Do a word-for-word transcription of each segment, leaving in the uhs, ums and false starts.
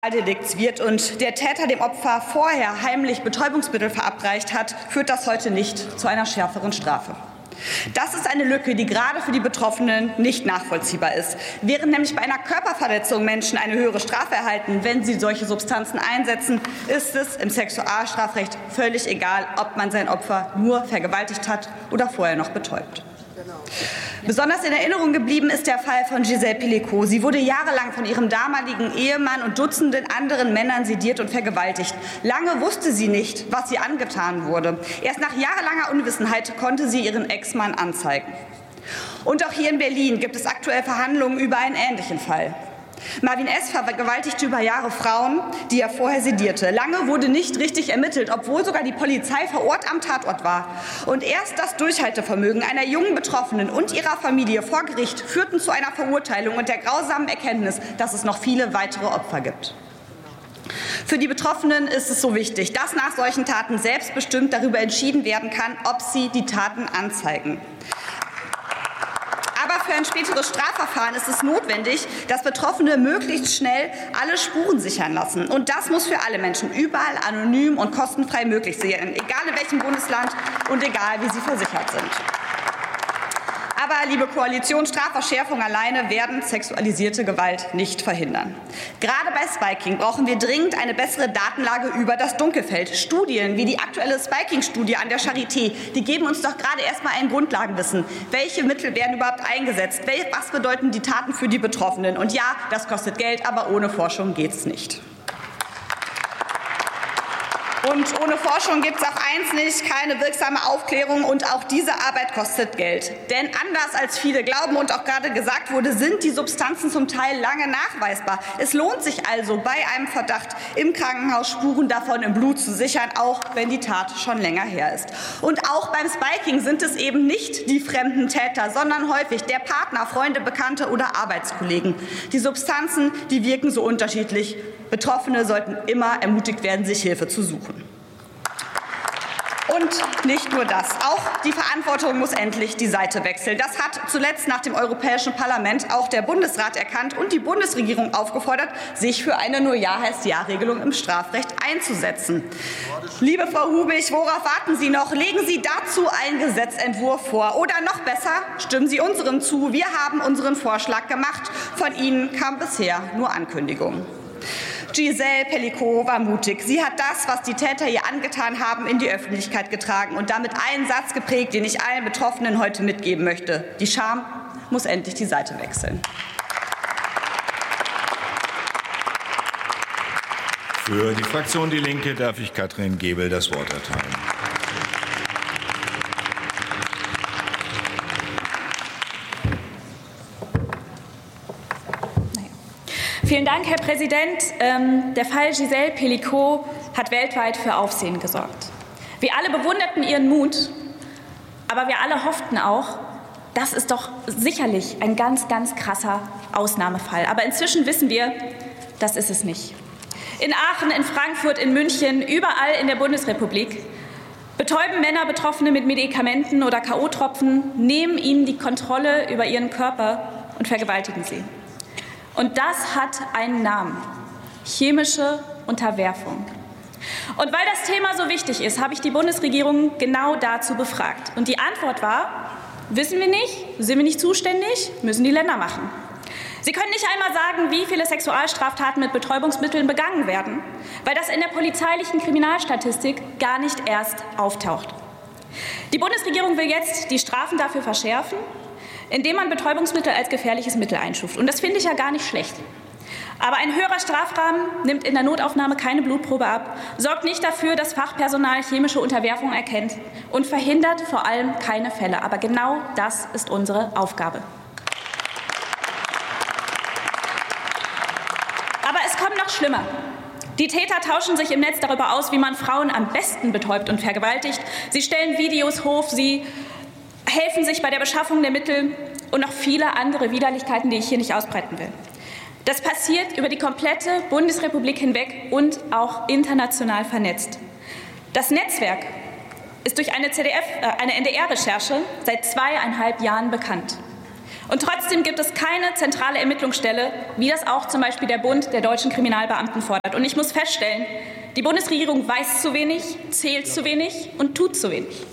Delikts wird und der Täter dem Opfer vorher heimlich Betäubungsmittel verabreicht hat, führt das heute nicht zu einer schärferen Strafe. Das ist eine Lücke, die gerade für die Betroffenen nicht nachvollziehbar ist. Während nämlich bei einer Körperverletzung Menschen eine höhere Strafe erhalten, wenn sie solche Substanzen einsetzen, ist es im Sexualstrafrecht völlig egal, ob man sein Opfer nur vergewaltigt hat oder vorher noch betäubt. Besonders in Erinnerung geblieben ist der Fall von Gisèle Pelicot. Sie wurde jahrelang von ihrem damaligen Ehemann und Dutzenden anderen Männern sediert und vergewaltigt. Lange wusste sie nicht, was ihr angetan wurde. Erst nach jahrelanger Unwissenheit konnte sie ihren Ex-Mann anzeigen. Und auch hier in Berlin gibt es aktuell Verhandlungen über einen ähnlichen Fall. Marvin S. vergewaltigte über Jahre Frauen, die er vorher sedierte. Lange wurde nicht richtig ermittelt, obwohl sogar die Polizei vor Ort am Tatort war. Und erst das Durchhaltevermögen einer jungen Betroffenen und ihrer Familie vor Gericht führten zu einer Verurteilung und der grausamen Erkenntnis, dass es noch viele weitere Opfer gibt. Für die Betroffenen ist es so wichtig, dass nach solchen Taten selbstbestimmt darüber entschieden werden kann, ob sie die Taten anzeigen. Aber für ein späteres Strafverfahren ist es notwendig, dass Betroffene möglichst schnell alle Spuren sichern lassen. Und das muss für alle Menschen überall anonym und kostenfrei möglich sein, egal in welchem Bundesland und egal, wie sie versichert sind. Aber, liebe Koalition, Strafverschärfung alleine werden sexualisierte Gewalt nicht verhindern. Gerade bei Spiking brauchen wir dringend eine bessere Datenlage über das Dunkelfeld. Studien wie die aktuelle Spiking-Studie an der Charité, die geben uns doch gerade erst mal ein Grundlagenwissen. Welche Mittel werden überhaupt eingesetzt? Was bedeuten die Taten für die Betroffenen? Und ja, das kostet Geld, aber ohne Forschung geht's nicht. Und ohne Forschung gibt es auch eins nicht, keine wirksame Aufklärung, und auch diese Arbeit kostet Geld. Denn anders als viele glauben und auch gerade gesagt wurde, sind die Substanzen zum Teil lange nachweisbar. Es lohnt sich also, bei einem Verdacht im Krankenhaus Spuren davon im Blut zu sichern, auch wenn die Tat schon länger her ist. Und auch beim Spiking sind es eben nicht die fremden Täter, sondern häufig der Partner, Freunde, Bekannte oder Arbeitskollegen. Die Substanzen, die wirken so unterschiedlich. Betroffene sollten immer ermutigt werden, sich Hilfe zu suchen. Und nicht nur das. Auch die Verantwortung muss endlich die Seite wechseln. Das hat zuletzt nach dem Europäischen Parlament auch der Bundesrat erkannt und die Bundesregierung aufgefordert, sich für eine Nur-Ja-heißt-Ja-Regelung im Strafrecht einzusetzen. Liebe Frau Hubig, worauf warten Sie noch? Legen Sie dazu einen Gesetzentwurf vor. Oder noch besser, stimmen Sie unserem zu. Wir haben unseren Vorschlag gemacht. Von Ihnen kam bisher nur Ankündigungen. Gisèle Pelicot war mutig. Sie hat das, was die Täter ihr angetan haben, in die Öffentlichkeit getragen und damit einen Satz geprägt, den ich allen Betroffenen heute mitgeben möchte. Die Scham muss endlich die Seite wechseln. Für die Fraktion Die Linke darf ich Katrin Gebel das Wort erteilen. Vielen Dank, Herr Präsident. Ähm, der Fall Gisèle Pelicot hat weltweit für Aufsehen gesorgt. Wir alle bewunderten ihren Mut, aber wir alle hofften auch, das ist doch sicherlich ein ganz, ganz krasser Ausnahmefall. Aber inzwischen wissen wir, das ist es nicht. In Aachen, in Frankfurt, in München, überall in der Bundesrepublik betäuben Männer Betroffene mit Medikamenten oder K O-Tropfen, nehmen ihnen die Kontrolle über ihren Körper und vergewaltigen sie. Und das hat einen Namen: chemische Unterwerfung. Und weil das Thema so wichtig ist, habe ich die Bundesregierung genau dazu befragt. Und die Antwort war: Wissen wir nicht, sind wir nicht zuständig, müssen die Länder machen. Sie können nicht einmal sagen, wie viele Sexualstraftaten mit Betäubungsmitteln begangen werden, weil das in der polizeilichen Kriminalstatistik gar nicht erst auftaucht. Die Bundesregierung will jetzt die Strafen dafür verschärfen, indem man Betäubungsmittel als gefährliches Mittel einstuft. Und das finde ich ja gar nicht schlecht. Aber ein höherer Strafrahmen nimmt in der Notaufnahme keine Blutprobe ab, sorgt nicht dafür, dass Fachpersonal chemische Unterwerfung erkennt und verhindert vor allem keine Fälle. Aber genau das ist unsere Aufgabe. Aber es kommt noch schlimmer. Die Täter tauschen sich im Netz darüber aus, wie man Frauen am besten betäubt und vergewaltigt. Sie stellen Videos hoch, sie helfen sich bei der Beschaffung der Mittel und noch viele andere Widerlichkeiten, die ich hier nicht ausbreiten will. Das passiert über die komplette Bundesrepublik hinweg und auch international vernetzt. Das Netzwerk ist durch eine, Z D F, äh, eine N D R-Recherche seit zweieinhalb Jahren bekannt. Und trotzdem gibt es keine zentrale Ermittlungsstelle, wie das auch zum Beispiel der Bund der deutschen Kriminalbeamten fordert. Und ich muss feststellen, die Bundesregierung weiß zu wenig, zählt zu wenig und tut zu wenig.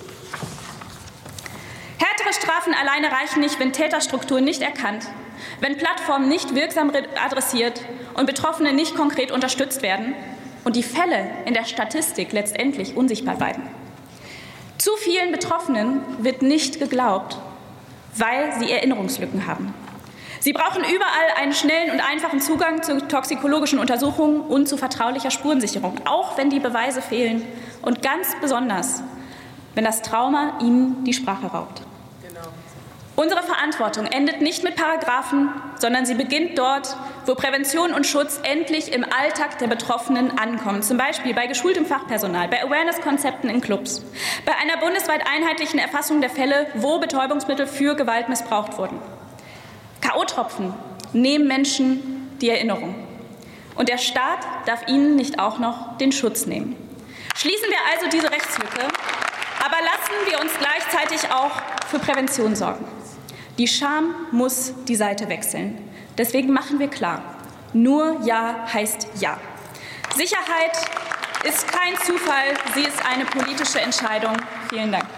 Härtere Strafen alleine reichen nicht, wenn Täterstrukturen nicht erkannt, wenn Plattformen nicht wirksam adressiert und Betroffene nicht konkret unterstützt werden und die Fälle in der Statistik letztendlich unsichtbar bleiben. Zu vielen Betroffenen wird nicht geglaubt, weil sie Erinnerungslücken haben. Sie brauchen überall einen schnellen und einfachen Zugang zu toxikologischen Untersuchungen und zu vertraulicher Spurensicherung, auch wenn die Beweise fehlen und ganz besonders, wenn das Trauma ihnen die Sprache raubt. Unsere Verantwortung endet nicht mit Paragraphen, sondern sie beginnt dort, wo Prävention und Schutz endlich im Alltag der Betroffenen ankommen, zum Beispiel bei geschultem Fachpersonal, bei Awareness-Konzepten in Clubs, bei einer bundesweit einheitlichen Erfassung der Fälle, wo Betäubungsmittel für Gewalt missbraucht wurden. K O-Tropfen nehmen Menschen die Erinnerung. Und der Staat darf ihnen nicht auch noch den Schutz nehmen. Schließen wir also diese Rechtslücke, aber lassen wir uns gleichzeitig auch für Prävention sorgen. Die Scham muss die Seite wechseln. Deswegen machen wir klar, nur Ja heißt Ja. Sicherheit ist kein Zufall, sie ist eine politische Entscheidung. Vielen Dank.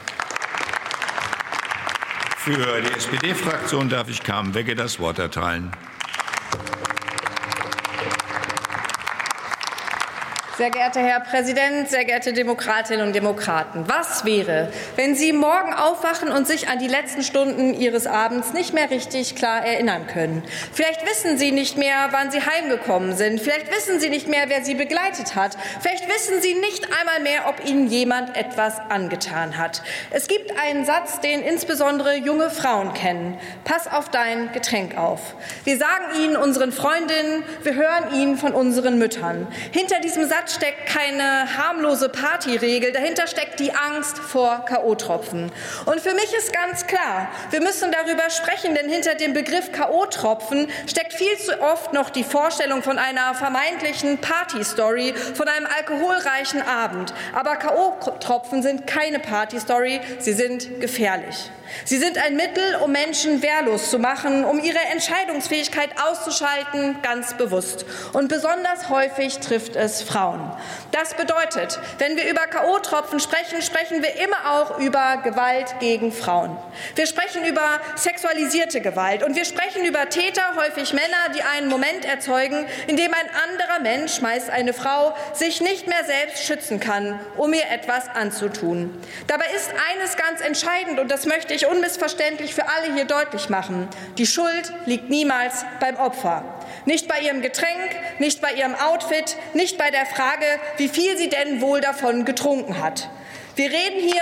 Für die S P D-Fraktion darf ich Carmen Wegge das Wort erteilen. Sehr geehrter Herr Präsident, sehr geehrte Demokratinnen und Demokraten, was wäre, wenn Sie morgen aufwachen und sich an die letzten Stunden Ihres Abends nicht mehr richtig klar erinnern können? Vielleicht wissen Sie nicht mehr, wann Sie heimgekommen sind. Vielleicht wissen Sie nicht mehr, wer Sie begleitet hat. Vielleicht wissen Sie nicht einmal mehr, ob Ihnen jemand etwas angetan hat. Es gibt einen Satz, den insbesondere junge Frauen kennen. Pass auf dein Getränk auf. Wir sagen ihn unseren Freundinnen, wir hören ihn von unseren Müttern. Hinter diesem Satz steckt keine harmlose Partyregel, dahinter steckt die Angst vor K O-Tropfen. Und für mich ist ganz klar, wir müssen darüber sprechen, denn hinter dem Begriff K O-Tropfen steckt viel zu oft noch die Vorstellung von einer vermeintlichen Party-Story, von einem alkoholreichen Abend. Aber K O-Tropfen sind keine Party-Story, sie sind gefährlich. Sie sind ein Mittel, um Menschen wehrlos zu machen, um ihre Entscheidungsfähigkeit auszuschalten, ganz bewusst. Und besonders häufig trifft es Frauen. Das bedeutet, wenn wir über K O-Tropfen sprechen, sprechen wir immer auch über Gewalt gegen Frauen. Wir sprechen über sexualisierte Gewalt und wir sprechen über Täter, häufig Männer, die einen Moment erzeugen, in dem ein anderer Mensch, meist eine Frau, sich nicht mehr selbst schützen kann, um ihr etwas anzutun. Dabei ist eines ganz entscheidend, und das möchte ich unmissverständlich für alle hier deutlich machen: Die Schuld liegt niemals beim Opfer. Nicht bei ihrem Getränk, nicht bei ihrem Outfit, nicht bei der Frage, wie viel sie denn wohl davon getrunken hat. Wir reden hier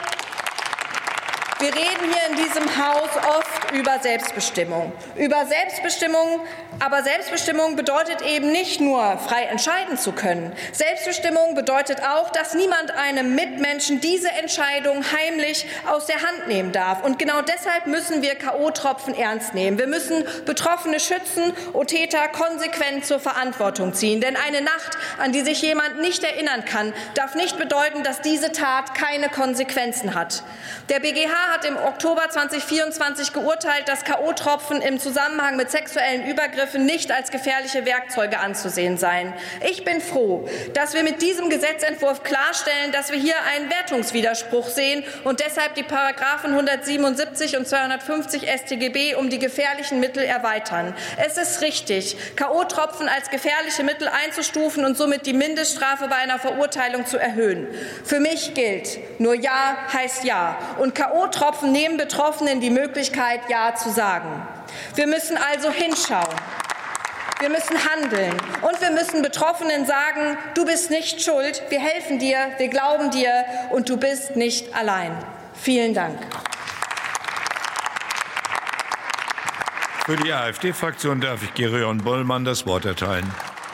Wir reden hier in diesem Haus oft über Selbstbestimmung. Über Selbstbestimmung, aber Selbstbestimmung bedeutet eben nicht nur, frei entscheiden zu können. Selbstbestimmung bedeutet auch, dass niemand einem Mitmenschen diese Entscheidung heimlich aus der Hand nehmen darf. Und genau deshalb müssen wir K O-Tropfen ernst nehmen. Wir müssen Betroffene schützen und Täter konsequent zur Verantwortung ziehen. Denn eine Nacht, an die sich jemand nicht erinnern kann, darf nicht bedeuten, dass diese Tat keine Konsequenzen hat. Der B G H hat im Oktober zweitausendvierundzwanzig geurteilt, dass K O-Tropfen im Zusammenhang mit sexuellen Übergriffen nicht als gefährliche Werkzeuge anzusehen seien. Ich bin froh, dass wir mit diesem Gesetzentwurf klarstellen, dass wir hier einen Wertungswiderspruch sehen und deshalb die Paragraphen hundertsiebenundsiebzig und zweihundertfünfzig S t G B um die gefährlichen Mittel erweitern. Es ist richtig, K O-Tropfen als gefährliche Mittel einzustufen und somit die Mindeststrafe bei einer Verurteilung zu erhöhen. Für mich gilt, nur Ja heißt Ja. Und K O-Tropfen nehmen Betroffenen die Möglichkeit, Ja zu sagen. Wir müssen also hinschauen. Wir müssen handeln. Und wir müssen Betroffenen sagen, du bist nicht schuld, wir helfen dir, wir glauben dir und du bist nicht allein. Vielen Dank. Für die A f D-Fraktion darf ich Gereon Bollmann das Wort erteilen.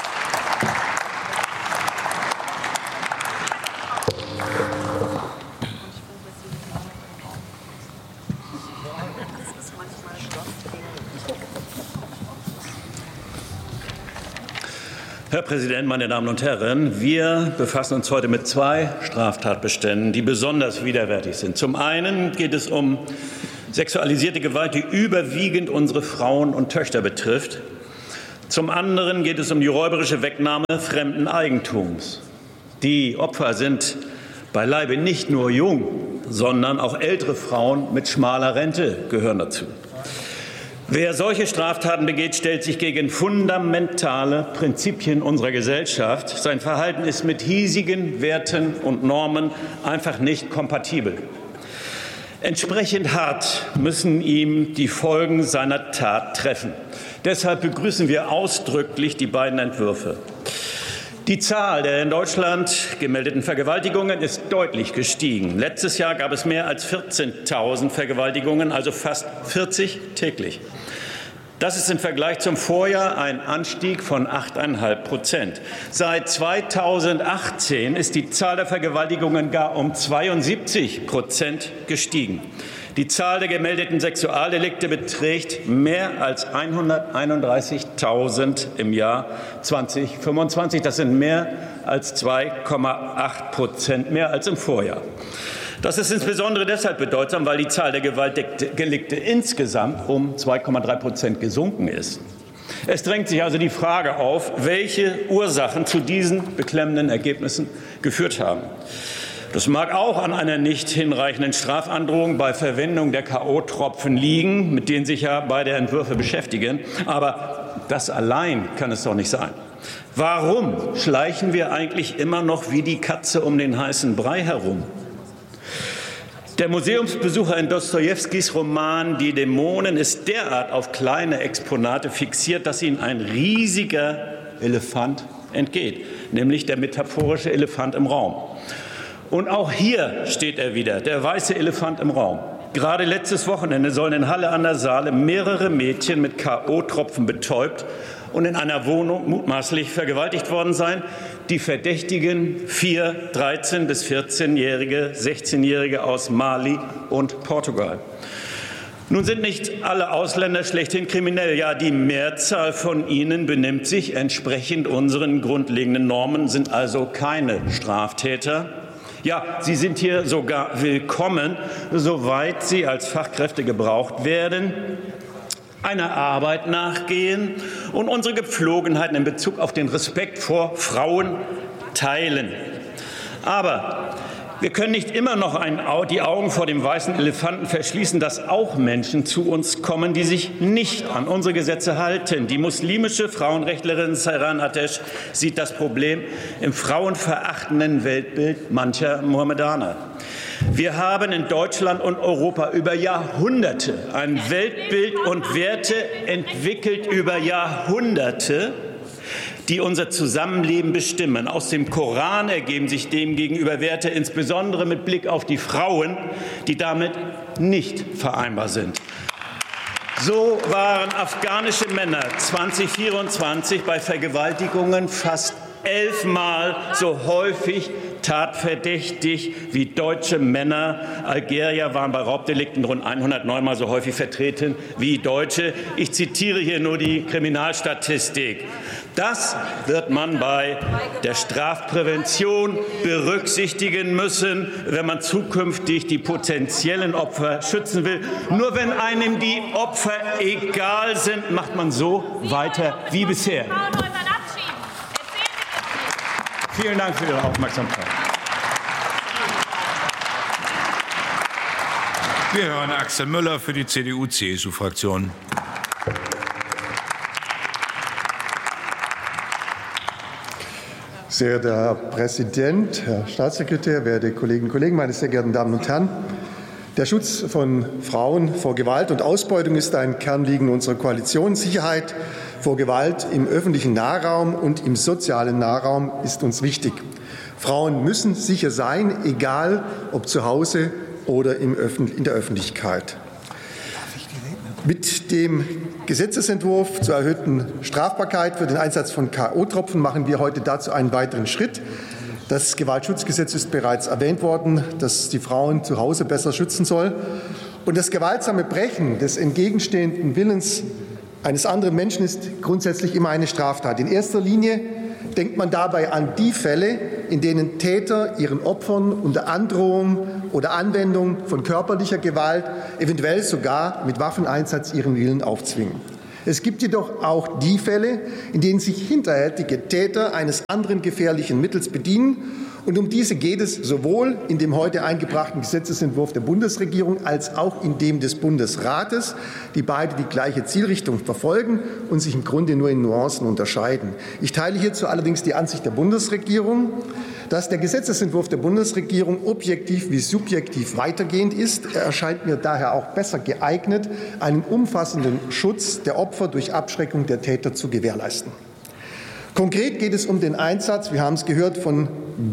Herr Präsident, meine Damen und Herren! Wir befassen uns heute mit zwei Straftatbeständen, die besonders widerwärtig sind. Zum einen geht es um Sexualisierte Gewalt, die überwiegend unsere Frauen und Töchter betrifft. Zum anderen geht es um die räuberische Wegnahme fremden Eigentums. Die Opfer sind beileibe nicht nur jung, sondern auch ältere Frauen mit schmaler Rente gehören dazu. Wer solche Straftaten begeht, stellt sich gegen fundamentale Prinzipien unserer Gesellschaft. Sein Verhalten ist mit hiesigen Werten und Normen einfach nicht kompatibel. Entsprechend hart müssen ihm die Folgen seiner Tat treffen. Deshalb begrüßen wir ausdrücklich die beiden Entwürfe. Die Zahl der in Deutschland gemeldeten Vergewaltigungen ist deutlich gestiegen. Letztes Jahr gab es mehr als vierzehntausend Vergewaltigungen, also fast vierzig täglich. Das ist im Vergleich zum Vorjahr ein Anstieg von acht Komma fünf Prozent. Seit zweitausendachtzehn ist die Zahl der Vergewaltigungen gar um zweiundsiebzig Prozent gestiegen. Die Zahl der gemeldeten Sexualdelikte beträgt mehr als hunderteinunddreißigtausend im Jahr zweitausendfünfundzwanzig. Das sind mehr als zwei Komma acht Prozent mehr als im Vorjahr. Das ist insbesondere deshalb bedeutsam, weil die Zahl der Gewaltdelikte insgesamt um zwei Komma drei Prozent gesunken ist. Es drängt sich also die Frage auf, welche Ursachen zu diesen beklemmenden Ergebnissen geführt haben. Das mag auch an einer nicht hinreichenden Strafandrohung bei Verwendung der K O-Tropfen liegen, mit denen sich ja beide Entwürfe beschäftigen. Aber das allein kann es doch nicht sein. Warum schleichen wir eigentlich immer noch wie die Katze um den heißen Brei herum? Der Museumsbesucher in Dostojewskis Roman Die Dämonen ist derart auf kleine Exponate fixiert, dass ihn ein riesiger Elefant entgeht, nämlich der metaphorische Elefant im Raum. Und auch hier steht er wieder, der weiße Elefant im Raum. Gerade letztes Wochenende sollen in Halle an der Saale mehrere Mädchen mit K O-Tropfen betäubt und in einer Wohnung mutmaßlich vergewaltigt worden sein. Die Verdächtigen vier dreizehn- bis vierzehnjährige, sechzehnjährige aus Mali und Portugal. Nun sind nicht alle Ausländer schlechthin kriminell. Ja, die Mehrzahl von ihnen benimmt sich entsprechend unseren grundlegenden Normen, sind also keine Straftäter. Ja, sie sind hier sogar willkommen, soweit sie als Fachkräfte gebraucht werden, einer Arbeit nachgehen und unsere Gepflogenheiten in Bezug auf den Respekt vor Frauen teilen. Aber wir können nicht immer noch ein, die Augen vor dem weißen Elefanten verschließen, dass auch Menschen zu uns kommen, die sich nicht an unsere Gesetze halten. Die muslimische Frauenrechtlerin Seyran Atesh sieht das Problem im frauenverachtenden Weltbild mancher Mohammedaner. Wir haben in Deutschland und Europa über Jahrhunderte ein Weltbild und Werte entwickelt, über Jahrhunderte, die unser Zusammenleben bestimmen. Aus dem Koran ergeben sich demgegenüber Werte, insbesondere mit Blick auf die Frauen, die damit nicht vereinbar sind. So waren afghanische Männer zweitausendvierundzwanzig bei Vergewaltigungen fast elfmal so häufig tatverdächtig wie deutsche Männer. Algerier waren bei Raubdelikten rund hundertneun Mal so häufig vertreten wie Deutsche. Ich zitiere hier nur die Kriminalstatistik. Das wird man bei der Strafprävention berücksichtigen müssen, wenn man zukünftig die potenziellen Opfer schützen will. Nur wenn einem die Opfer egal sind, macht man so weiter wie bisher. Vielen Dank für Ihre Aufmerksamkeit. Wir hören Axel Müller für die C D U C S U-Fraktion. Sehr geehrter Herr Präsident, Herr Staatssekretär, werte Kolleginnen und Kollegen, meine sehr geehrten Damen und Herren! Der Schutz von Frauen vor Gewalt und Ausbeutung ist ein Kernanliegen unserer Koalition. Sicherheit vor Gewalt im öffentlichen Nahraum und im sozialen Nahraum ist uns wichtig. Frauen müssen sicher sein, egal ob zu Hause oder in der Öffentlichkeit. Mit dem Gesetzesentwurf zur erhöhten Strafbarkeit für den Einsatz von K O-Tropfen machen wir heute dazu einen weiteren Schritt. Das Gewaltschutzgesetz ist bereits erwähnt worden, das die Frauen zu Hause besser schützen soll. Und das gewaltsame Brechen des entgegenstehenden Willens eines anderen Menschen ist grundsätzlich immer eine Straftat. In erster Linie denkt man dabei an die Fälle, in denen Täter ihren Opfern unter Androhung oder Anwendung von körperlicher Gewalt, eventuell sogar mit Waffeneinsatz ihren Willen aufzwingen. Es gibt jedoch auch die Fälle, in denen sich hinterhältige Täter eines anderen gefährlichen Mittels bedienen. Und um diese geht es sowohl in dem heute eingebrachten Gesetzesentwurf der Bundesregierung als auch in dem des Bundesrates, die beide die gleiche Zielrichtung verfolgen und sich im Grunde nur in Nuancen unterscheiden. Ich teile hierzu allerdings die Ansicht der Bundesregierung, dass der Gesetzesentwurf der Bundesregierung objektiv wie subjektiv weitergehend ist. Er erscheint mir daher auch besser geeignet, einen umfassenden Schutz der Opfer durch Abschreckung der Täter zu gewährleisten. Konkret geht es um den Einsatz, wir haben es gehört, von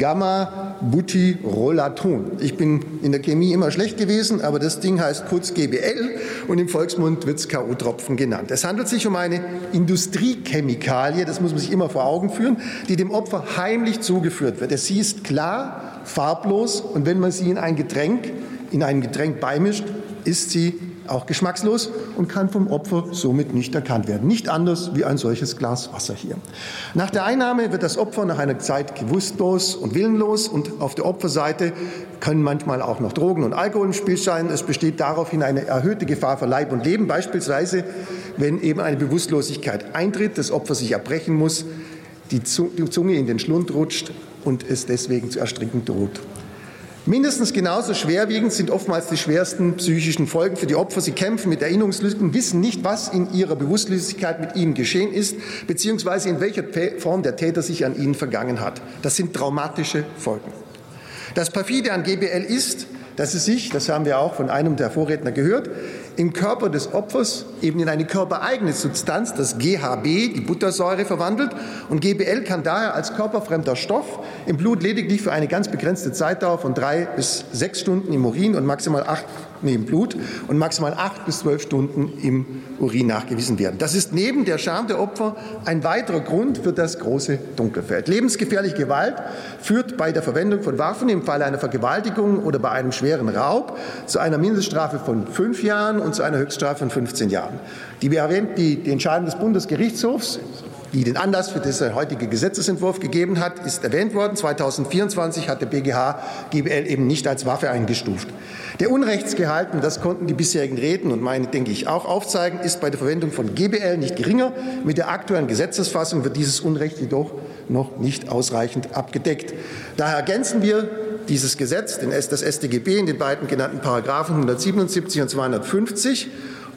Gamma-Butyrolaton. Ich bin in der Chemie immer schlecht gewesen, aber das Ding heißt kurz G B L und im Volksmund wird es K O-Tropfen genannt. Es handelt sich um eine Industriechemikalie, das muss man sich immer vor Augen führen, die dem Opfer heimlich zugeführt wird. Sie ist klar, farblos und wenn man sie in ein Getränk, in ein Getränk beimischt, ist sie auch geschmackslos und kann vom Opfer somit nicht erkannt werden. Nicht anders wie ein solches Glas Wasser hier. Nach der Einnahme wird das Opfer nach einer Zeit bewusstlos und willenlos und auf der Opferseite können manchmal auch noch Drogen und Alkohol im Spiel sein. Es besteht daraufhin eine erhöhte Gefahr für Leib und Leben, beispielsweise wenn eben eine Bewusstlosigkeit eintritt, das Opfer sich erbrechen muss, die Zunge in den Schlund rutscht und es deswegen zu ertrinken droht. Mindestens genauso schwerwiegend sind oftmals die schwersten psychischen Folgen für die Opfer. Sie kämpfen mit Erinnerungslücken, wissen nicht, was in ihrer Bewusstlosigkeit mit ihnen geschehen ist, beziehungsweise in welcher Form der Täter sich an ihnen vergangen hat. Das sind traumatische Folgen. Das perfide an G B L ist, dass es sich, das haben wir auch von einem der Vorredner gehört, im Körper des Opfers eben in eine körpereigene Substanz, das G H B, die Buttersäure, verwandelt. Und G B L kann daher als körperfremder Stoff im Blut lediglich für eine ganz begrenzte Zeitdauer von drei bis sechs Stunden im Urin und maximal acht nee, im Blut und maximal acht bis zwölf Stunden im Urin nachgewiesen werden. Das ist neben der Scham der Opfer ein weiterer Grund für das große Dunkelfeld. Lebensgefährliche Gewalt führt bei der Verwendung von Waffen im Falle einer Vergewaltigung oder bei einem schweren Raub zu einer Mindeststrafe von fünf Jahren und zu einer Höchststrafe von fünfzehn Jahren. Die, erwähnt, die, die Entscheidung des Bundesgerichtshofs, die den Anlass für diesen heutigen Gesetzesentwurf gegeben hat, ist erwähnt worden. zweitausendvierundzwanzig hat der B G H G B L eben nicht als Waffe eingestuft. Der Unrechtsgehalt, und das konnten die bisherigen Reden und meine, denke ich, auch aufzeigen, ist bei der Verwendung von G B L nicht geringer. Mit der aktuellen Gesetzesfassung wird dieses Unrecht jedoch noch nicht ausreichend abgedeckt. Daher ergänzen wir dieses Gesetz, das S t G B in den beiden genannten Paragraphen hundertsiebenundsiebzig und zweihundertfünfzig,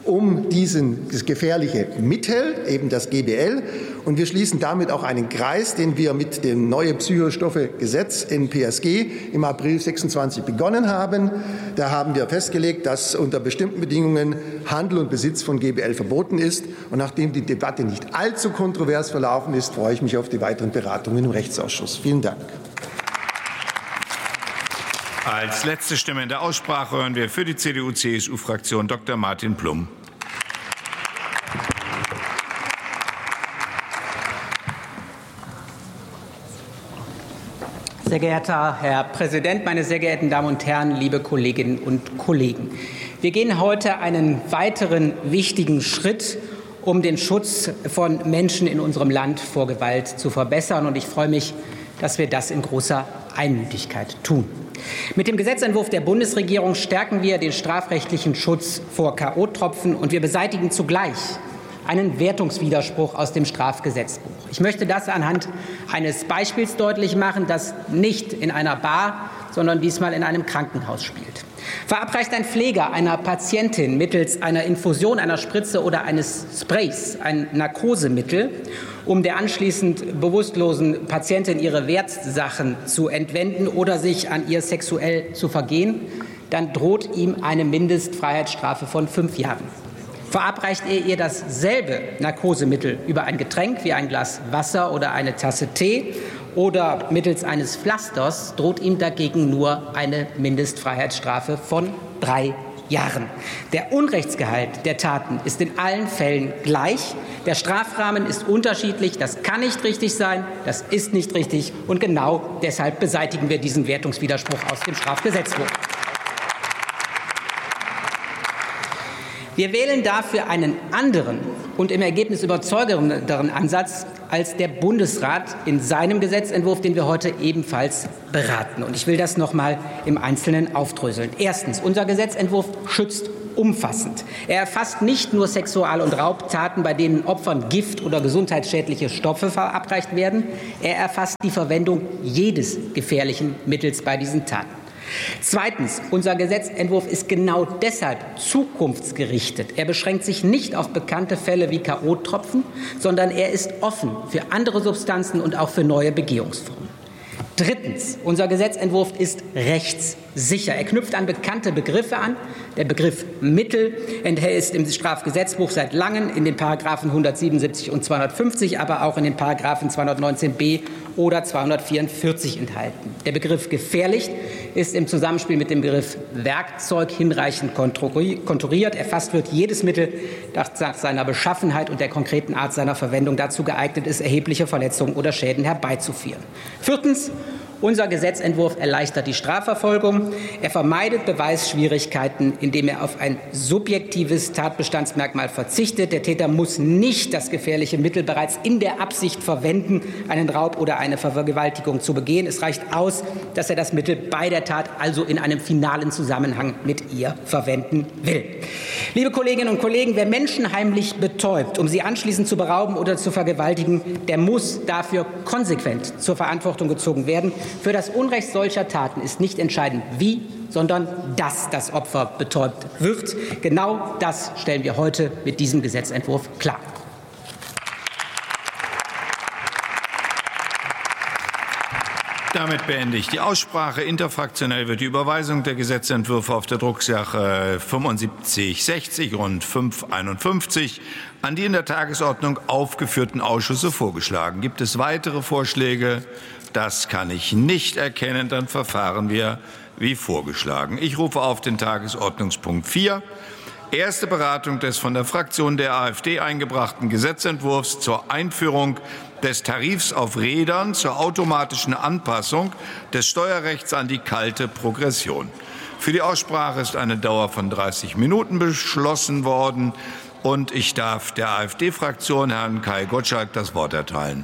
um diesen gefährliche Mittel, eben das G B L. Und wir schließen damit auch einen Kreis, den wir mit dem neuen Psychostoffegesetz N P S G im April sechsundzwanzig begonnen haben. Da haben wir festgelegt, dass unter bestimmten Bedingungen Handel und Besitz von G B L verboten ist. Und nachdem die Debatte nicht allzu kontrovers verlaufen ist, freue ich mich auf die weiteren Beratungen im Rechtsausschuss. Vielen Dank. Als letzte Stimme in der Aussprache hören wir für die C D U C S U-Fraktion Doktor Martin Plum. Sehr geehrter Herr Präsident, meine sehr geehrten Damen und Herren, liebe Kolleginnen und Kollegen! Wir gehen heute einen weiteren wichtigen Schritt, um den Schutz von Menschen in unserem Land vor Gewalt zu verbessern. Und ich freue mich, dass wir das in großer Einmütigkeit tun. Mit dem Gesetzentwurf der Bundesregierung stärken wir den strafrechtlichen Schutz vor K O-Tropfen und wir beseitigen zugleich einen Wertungswiderspruch aus dem Strafgesetzbuch. Ich möchte das anhand eines Beispiels deutlich machen, das nicht in einer Bar, sondern diesmal in einem Krankenhaus spielt. Verabreicht ein Pfleger einer Patientin mittels einer Infusion, einer Spritze oder eines Sprays ein Narkosemittel, um der anschließend bewusstlosen Patientin ihre Wertsachen zu entwenden oder sich an ihr sexuell zu vergehen, dann droht ihm eine Mindestfreiheitsstrafe von fünf Jahren. Verabreicht er ihr dasselbe Narkosemittel über ein Getränk wie ein Glas Wasser oder eine Tasse Tee oder mittels eines Pflasters, droht ihm dagegen nur eine Mindestfreiheitsstrafe von drei Jahren. Der Unrechtsgehalt der Taten ist in allen Fällen gleich. Der Strafrahmen ist unterschiedlich. Das kann nicht richtig sein. Das ist nicht richtig. Und genau deshalb beseitigen wir diesen Wertungswiderspruch aus dem Strafgesetzbuch. Wir wählen dafür einen anderen und im Ergebnis überzeugenderen Ansatz als der Bundesrat in seinem Gesetzentwurf, den wir heute ebenfalls beraten. Und ich will das noch mal im Einzelnen aufdröseln. Erstens, unser Gesetzentwurf schützt umfassend. Er erfasst nicht nur Sexual- und Raubtaten, bei denen Opfern Gift oder gesundheitsschädliche Stoffe verabreicht werden. Er erfasst die Verwendung jedes gefährlichen Mittels bei diesen Taten. Zweitens, unser Gesetzentwurf ist genau deshalb zukunftsgerichtet. Er beschränkt sich nicht auf bekannte Fälle wie K O-Tropfen, sondern er ist offen für andere Substanzen und auch für neue Begehungsformen. Drittens, unser Gesetzentwurf ist rechtssicher. Er knüpft an bekannte Begriffe an. Der Begriff Mittel ist im Strafgesetzbuch seit langem in den Paragraphen hundertsiebenundsiebzig und zweihundertfünfzig, aber auch in den Paragraphen zweihundertneunzehn b oder zweihundertvierundvierzig enthalten. Der Begriff gefährlich ist im Zusammenspiel mit dem Begriff Werkzeug hinreichend konturiert. Erfasst wird jedes Mittel, das nach seiner Beschaffenheit und der konkreten Art seiner Verwendung dazu geeignet ist, erhebliche Verletzungen oder Schäden herbeizuführen. Viertens, unser Gesetzentwurf erleichtert die Strafverfolgung. Er vermeidet Beweisschwierigkeiten, indem er auf ein subjektives Tatbestandsmerkmal verzichtet. Der Täter muss nicht das gefährliche Mittel bereits in der Absicht verwenden, einen Raub oder eine Vergewaltigung zu begehen. Es reicht aus, dass er das Mittel bei der Tat, also in einem finalen Zusammenhang mit ihr, verwenden will. Liebe Kolleginnen und Kollegen, wer Menschen heimlich betäubt, um sie anschließend zu berauben oder zu vergewaltigen, der muss dafür konsequent zur Verantwortung gezogen werden. Für das Unrecht solcher Taten ist nicht entscheidend, wie, sondern dass das Opfer betäubt wird. Genau das stellen wir heute mit diesem Gesetzentwurf klar. Damit beende ich die Aussprache. Interfraktionell wird die Überweisung der Gesetzentwürfe auf der Drucksache fünfundsiebzig sechzig und fünf einundfünfzig an die in der Tagesordnung aufgeführten Ausschüsse vorgeschlagen. Gibt es weitere Vorschläge? Das kann ich nicht erkennen. Dann verfahren wir wie vorgeschlagen. Ich rufe auf den Tagesordnungspunkt vier. Erste Beratung des von der Fraktion der AfD eingebrachten Gesetzentwurfs zur Einführung des Tarifs auf Rädern zur automatischen Anpassung des Steuerrechts an die kalte Progression. Für die Aussprache ist eine Dauer von dreißig Minuten beschlossen worden. Und ich darf der AfD-Fraktion Herrn Kai Gottschalk das Wort erteilen.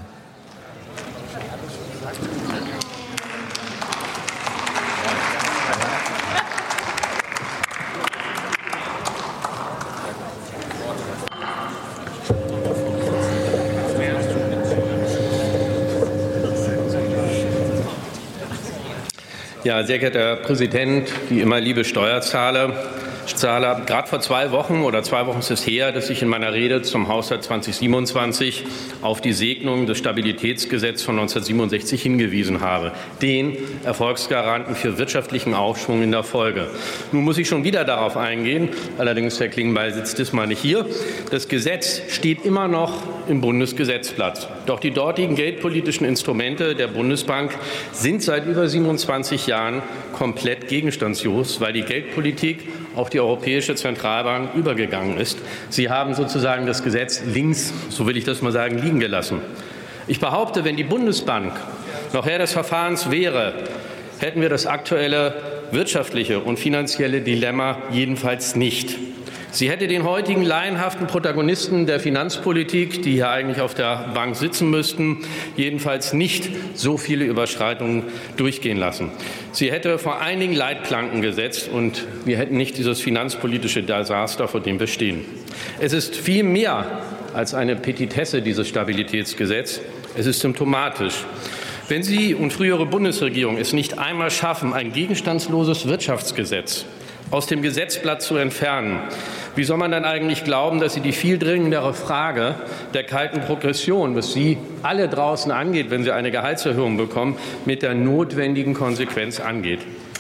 Ja, sehr geehrter Herr Präsident, wie immer, liebe Steuerzahler, Zahler, gerade vor zwei Wochen oder zwei Wochen ist es her, dass ich in meiner Rede zum Haushalt zweitausendsiebenundzwanzig auf die Segnung des Stabilitätsgesetzes von neunzehnhundertsiebenundsechzig hingewiesen habe, den Erfolgsgaranten für wirtschaftlichen Aufschwung in der Folge. Nun muss ich schon wieder darauf eingehen, allerdings Herr Klingbeil sitzt diesmal nicht hier. Das Gesetz steht immer noch im Bundesgesetzblatt. Doch die dortigen geldpolitischen Instrumente der Bundesbank sind seit über siebenundzwanzig Jahren komplett gegenstandslos, weil die Geldpolitik auf die Europäische Zentralbank übergegangen ist. Sie haben sozusagen das Gesetz links, so will ich das mal sagen, liegen gelassen. Ich behaupte, wenn die Bundesbank noch Herr des Verfahrens wäre, hätten wir das aktuelle wirtschaftliche und finanzielle Dilemma jedenfalls nicht. Sie hätte den heutigen laienhaften Protagonisten der Finanzpolitik, die hier eigentlich auf der Bank sitzen müssten, jedenfalls nicht so viele Überschreitungen durchgehen lassen. Sie hätte vor einigen Leitplanken gesetzt, und wir hätten nicht dieses finanzpolitische Desaster, vor dem wir stehen. Es ist viel mehr als eine Petitesse, dieses Stabilitätsgesetz. Es ist symptomatisch. Wenn Sie und frühere Bundesregierung es nicht einmal schaffen, ein gegenstandsloses Wirtschaftsgesetz aus dem Gesetzblatt zu entfernen, wie soll man dann eigentlich glauben, dass Sie die viel dringendere Frage der kalten Progression, was Sie alle draußen angeht, wenn Sie eine Gehaltserhöhung bekommen, mit der notwendigen Konsequenz angeht?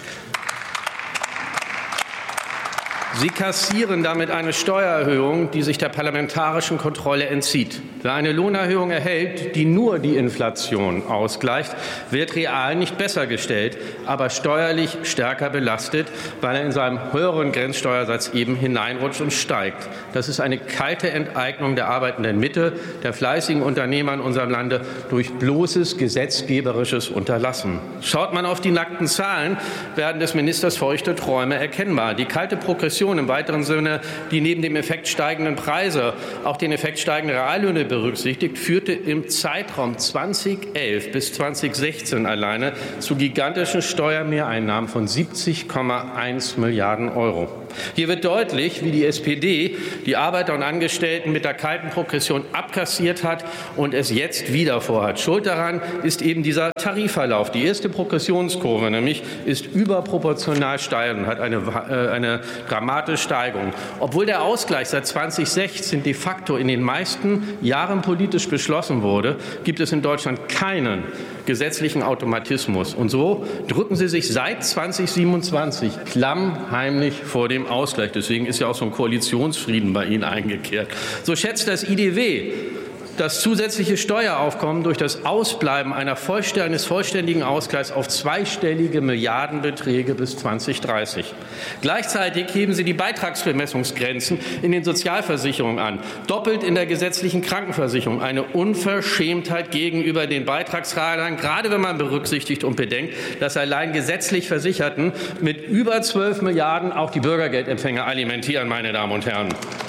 Sie kassieren damit eine Steuererhöhung, die sich der parlamentarischen Kontrolle entzieht. Wer eine Lohnerhöhung erhält, die nur die Inflation ausgleicht, wird real nicht besser gestellt, aber steuerlich stärker belastet, weil er in seinem höheren Grenzsteuersatz eben hineinrutscht und steigt. Das ist eine kalte Enteignung der arbeitenden Mitte, der fleißigen Unternehmer in unserem Lande durch bloßes gesetzgeberisches Unterlassen. Schaut man auf die nackten Zahlen, werden des Ministers feuchte Träume erkennbar. Die kalte Progression Inflation im weiteren Sinne, die neben dem Effekt steigenden Preise auch den Effekt steigender Reallöhne berücksichtigt, führte im Zeitraum zweitausendelf bis zweitausendsechzehn alleine zu gigantischen Steuermehreinnahmen von siebzig Komma eins Milliarden Euro. Hier wird deutlich, wie die S P D die Arbeiter und Angestellten mit der kalten Progression abkassiert hat und es jetzt wieder vorhat. Schuld daran ist eben dieser Tarifverlauf. Die erste Progressionskurve nämlich ist überproportional steil und hat eine, äh, eine dramatische Steigerung. Obwohl der Ausgleich seit zweitausendsechzehn de facto in den meisten Jahren politisch beschlossen wurde, gibt es in Deutschland keinen gesetzlichen Automatismus. Und so drücken Sie sich seit zweitausendsiebenundzwanzig klammheimlich vor dem Ausgleich. Deswegen ist ja auch so ein Koalitionsfrieden bei Ihnen eingekehrt. So schätzt das I D W das zusätzliche Steueraufkommen durch das Ausbleiben einer vollständigen, eines vollständigen Ausgleichs auf zweistellige Milliardenbeträge bis zweitausenddreißig. Gleichzeitig heben Sie die Beitragsbemessungsgrenzen in den Sozialversicherungen an, doppelt in der gesetzlichen Krankenversicherung. Eine Unverschämtheit gegenüber den Beitragszahlern, gerade wenn man berücksichtigt und bedenkt, dass allein gesetzlich Versicherten mit über zwölf Milliarden auch die Bürgergeldempfänger alimentieren, meine Damen und Herren.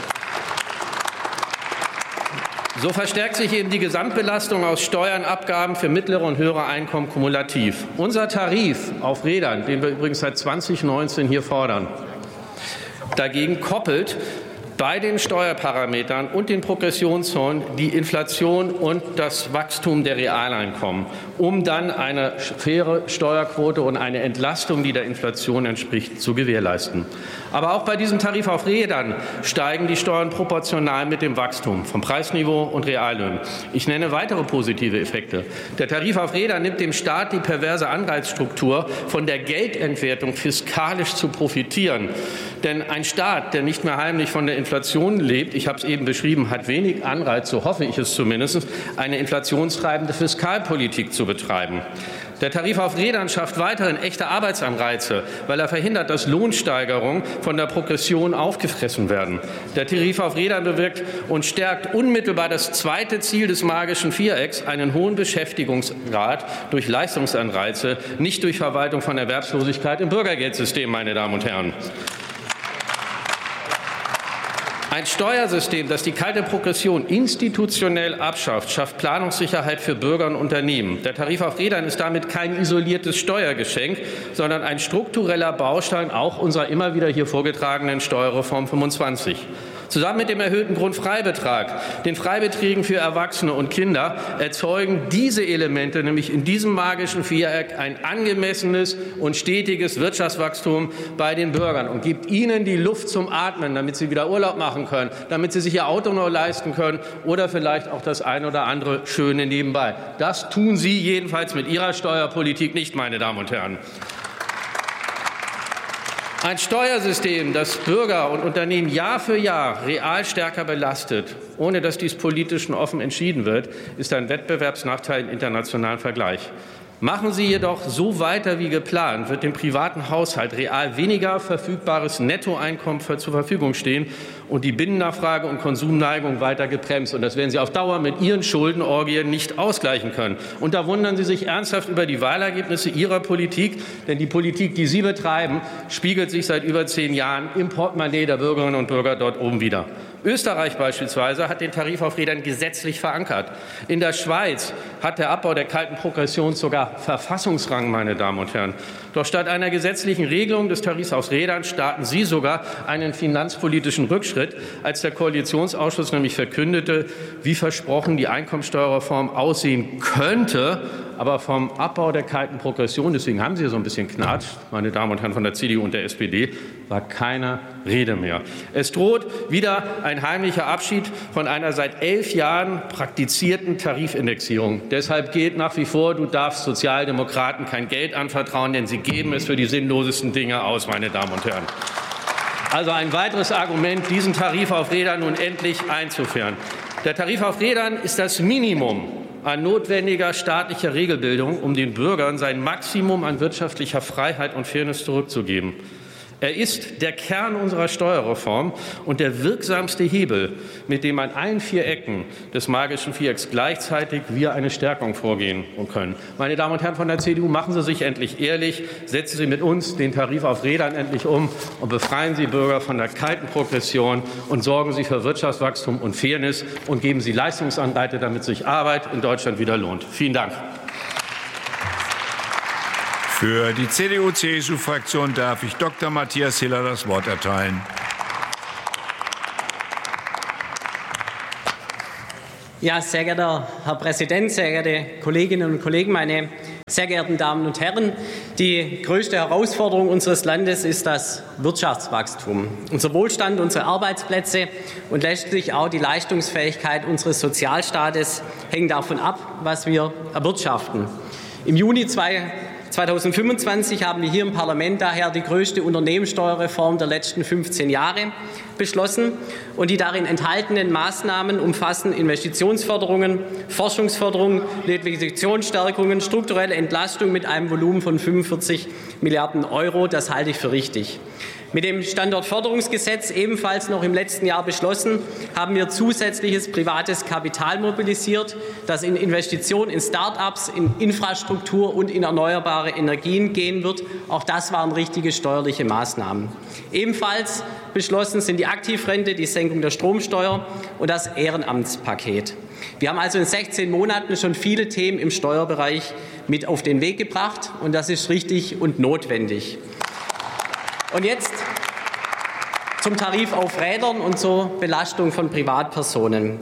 So verstärkt sich eben die Gesamtbelastung aus Steuern, Abgaben für mittlere und höhere Einkommen kumulativ. Unser Tarif auf Rädern, den wir übrigens seit zweitausendneunzehn hier fordern, dagegen koppelt bei den Steuerparametern und den Progressionszonen die Inflation und das Wachstum der Realeinkommen, um dann eine faire Steuerquote und eine Entlastung, die der Inflation entspricht, zu gewährleisten. Aber auch bei diesem Tarif auf Rädern steigen die Steuern proportional mit dem Wachstum von Preisniveau und Reallöhnen. Ich nenne weitere positive Effekte. Der Tarif auf Rädern nimmt dem Staat die perverse Anreizstruktur, von der Geldentwertung fiskalisch zu profitieren. Denn ein Staat, der nicht mehr heimlich von der Inflation lebt, ich habe es eben beschrieben, hat wenig Anreiz, so hoffe ich es zumindest, eine inflationstreibende Fiskalpolitik zu betreiben. Der Tarif auf Rädern schafft weiterhin echte Arbeitsanreize, weil er verhindert, dass Lohnsteigerungen von der Progression aufgefressen werden. Der Tarif auf Rädern bewirkt und stärkt unmittelbar das zweite Ziel des magischen Vierecks, einen hohen Beschäftigungsgrad durch Leistungsanreize, nicht durch Verwaltung von Erwerbslosigkeit im Bürgergeldsystem, meine Damen und Herren. Ein Steuersystem, das die kalte Progression institutionell abschafft, schafft Planungssicherheit für Bürger und Unternehmen. Der Tarif auf Rädern ist damit kein isoliertes Steuergeschenk, sondern ein struktureller Baustein auch unserer immer wieder hier vorgetragenen Steuerreform fünfundzwanzig. Zusammen mit dem erhöhten Grundfreibetrag, den Freibeträgen für Erwachsene und Kinder, erzeugen diese Elemente nämlich in diesem magischen Viereck ein angemessenes und stetiges Wirtschaftswachstum bei den Bürgern und gibt ihnen die Luft zum Atmen, damit sie wieder Urlaub machen können, damit sie sich ihr Auto noch leisten können oder vielleicht auch das ein oder andere Schöne nebenbei. Das tun Sie jedenfalls mit Ihrer Steuerpolitik nicht, meine Damen und Herren. Ein Steuersystem, das Bürger und Unternehmen Jahr für Jahr real stärker belastet, ohne dass dies politisch und offen entschieden wird, ist ein Wettbewerbsnachteil im internationalen Vergleich. Machen Sie jedoch so weiter wie geplant, wird dem privaten Haushalt real weniger verfügbares Nettoeinkommen zur Verfügung stehen und die Binnennachfrage und Konsumneigung weiter gebremst. Und das werden Sie auf Dauer mit Ihren Schuldenorgien nicht ausgleichen können. Und da wundern Sie sich ernsthaft über die Wahlergebnisse Ihrer Politik, denn die Politik, die Sie betreiben, spiegelt sich seit über zehn Jahren im Portemonnaie der Bürgerinnen und Bürger dort oben wieder. Österreich beispielsweise hat den Tarif auf Rädern gesetzlich verankert. In der Schweiz hat der Abbau der kalten Progression sogar Verfassungsrang, meine Damen und Herren. Doch statt einer gesetzlichen Regelung des Tarifs auf Rädern starten Sie sogar einen finanzpolitischen Rückschritt, als der Koalitionsausschuss nämlich verkündete, wie versprochen die Einkommensteuerreform aussehen könnte, aber vom Abbau der kalten Progression, deswegen haben Sie so ein bisschen Knatsch, meine Damen und Herren von der C D U und der S P D, war keine Rede mehr. Es droht wieder ein heimlicher Abschied von einer seit elf Jahren praktizierten Tarifindexierung. Deshalb gilt nach wie vor, du darfst Sozialdemokraten kein Geld anvertrauen, denn sie geben es für die sinnlosesten Dinge aus, meine Damen und Herren. Also ein weiteres Argument, diesen Tarif auf Rädern nun endlich einzuführen. Der Tarif auf Rädern ist das Minimum an notwendiger staatlicher Regelbildung, um den Bürgern sein Maximum an wirtschaftlicher Freiheit und Fairness zurückzugeben. Er ist der Kern unserer Steuerreform und der wirksamste Hebel, mit dem an allen vier Ecken des magischen Vierecks gleichzeitig wir eine Stärkung vorgehen können. Meine Damen und Herren von der C D U, machen Sie sich endlich ehrlich, setzen Sie mit uns den Tarif auf Rädern endlich um und befreien Sie Bürger von der kalten Progression und sorgen Sie für Wirtschaftswachstum und Fairness und geben Sie Leistungsanreize, damit sich Arbeit in Deutschland wieder lohnt. Vielen Dank. Für die C D U C S U-Fraktion darf ich Doktor Matthias Hiller das Wort erteilen. Ja, sehr geehrter Herr Präsident, sehr geehrte Kolleginnen und Kollegen, meine sehr geehrten Damen und Herren! Die größte Herausforderung unseres Landes ist das Wirtschaftswachstum. Unser Wohlstand, unsere Arbeitsplätze und letztlich auch die Leistungsfähigkeit unseres Sozialstaates hängen davon ab, was wir erwirtschaften. Im Juni zweitausendfünfundzwanzig haben wir hier im Parlament daher die größte Unternehmenssteuerreform der letzten fünfzehn Jahre beschlossen. Und die darin enthaltenen Maßnahmen umfassen Investitionsförderungen, Forschungsförderung, Investitionsstärkungen, strukturelle Entlastung mit einem Volumen von fünfundvierzig Milliarden Euro. Das halte ich für richtig. Mit dem Standortförderungsgesetz, ebenfalls noch im letzten Jahr beschlossen, haben wir zusätzliches privates Kapital mobilisiert, das in Investitionen in Start-ups, in Infrastruktur und in erneuerbare Energien gehen wird. Auch das waren richtige steuerliche Maßnahmen. Ebenfalls beschlossen sind die Aktivrente, die Senkung der Stromsteuer und das Ehrenamtspaket. Wir haben also in sechzehn Monaten schon viele Themen im Steuerbereich mit auf den Weg gebracht, und das ist richtig und notwendig. Und jetzt zum Tarif auf Rädern und zur Belastung von Privatpersonen.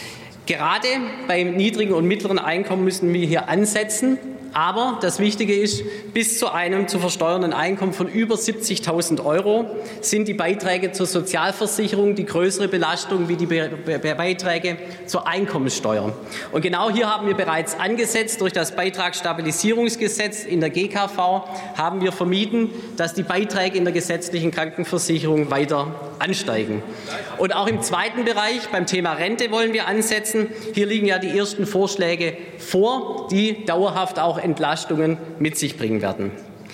Gerade beim niedrigen und mittleren Einkommen müssen wir hier ansetzen. Aber das Wichtige ist, bis zu einem zu versteuernden Einkommen von über siebzigtausend Euro sind die Beiträge zur Sozialversicherung die größere Belastung wie die Be Be Beiträge zur Einkommensteuer. Und genau hier haben wir bereits angesetzt. Durch das Beitragsstabilisierungsgesetz in der G K V haben wir vermieden, dass die Beiträge in der gesetzlichen Krankenversicherung weiter ansteigen. Und auch im zweiten Bereich, beim Thema Rente, wollen wir ansetzen. Hier liegen ja die ersten Vorschläge vor, die dauerhaft auch Entlastungen mit sich bringen werden.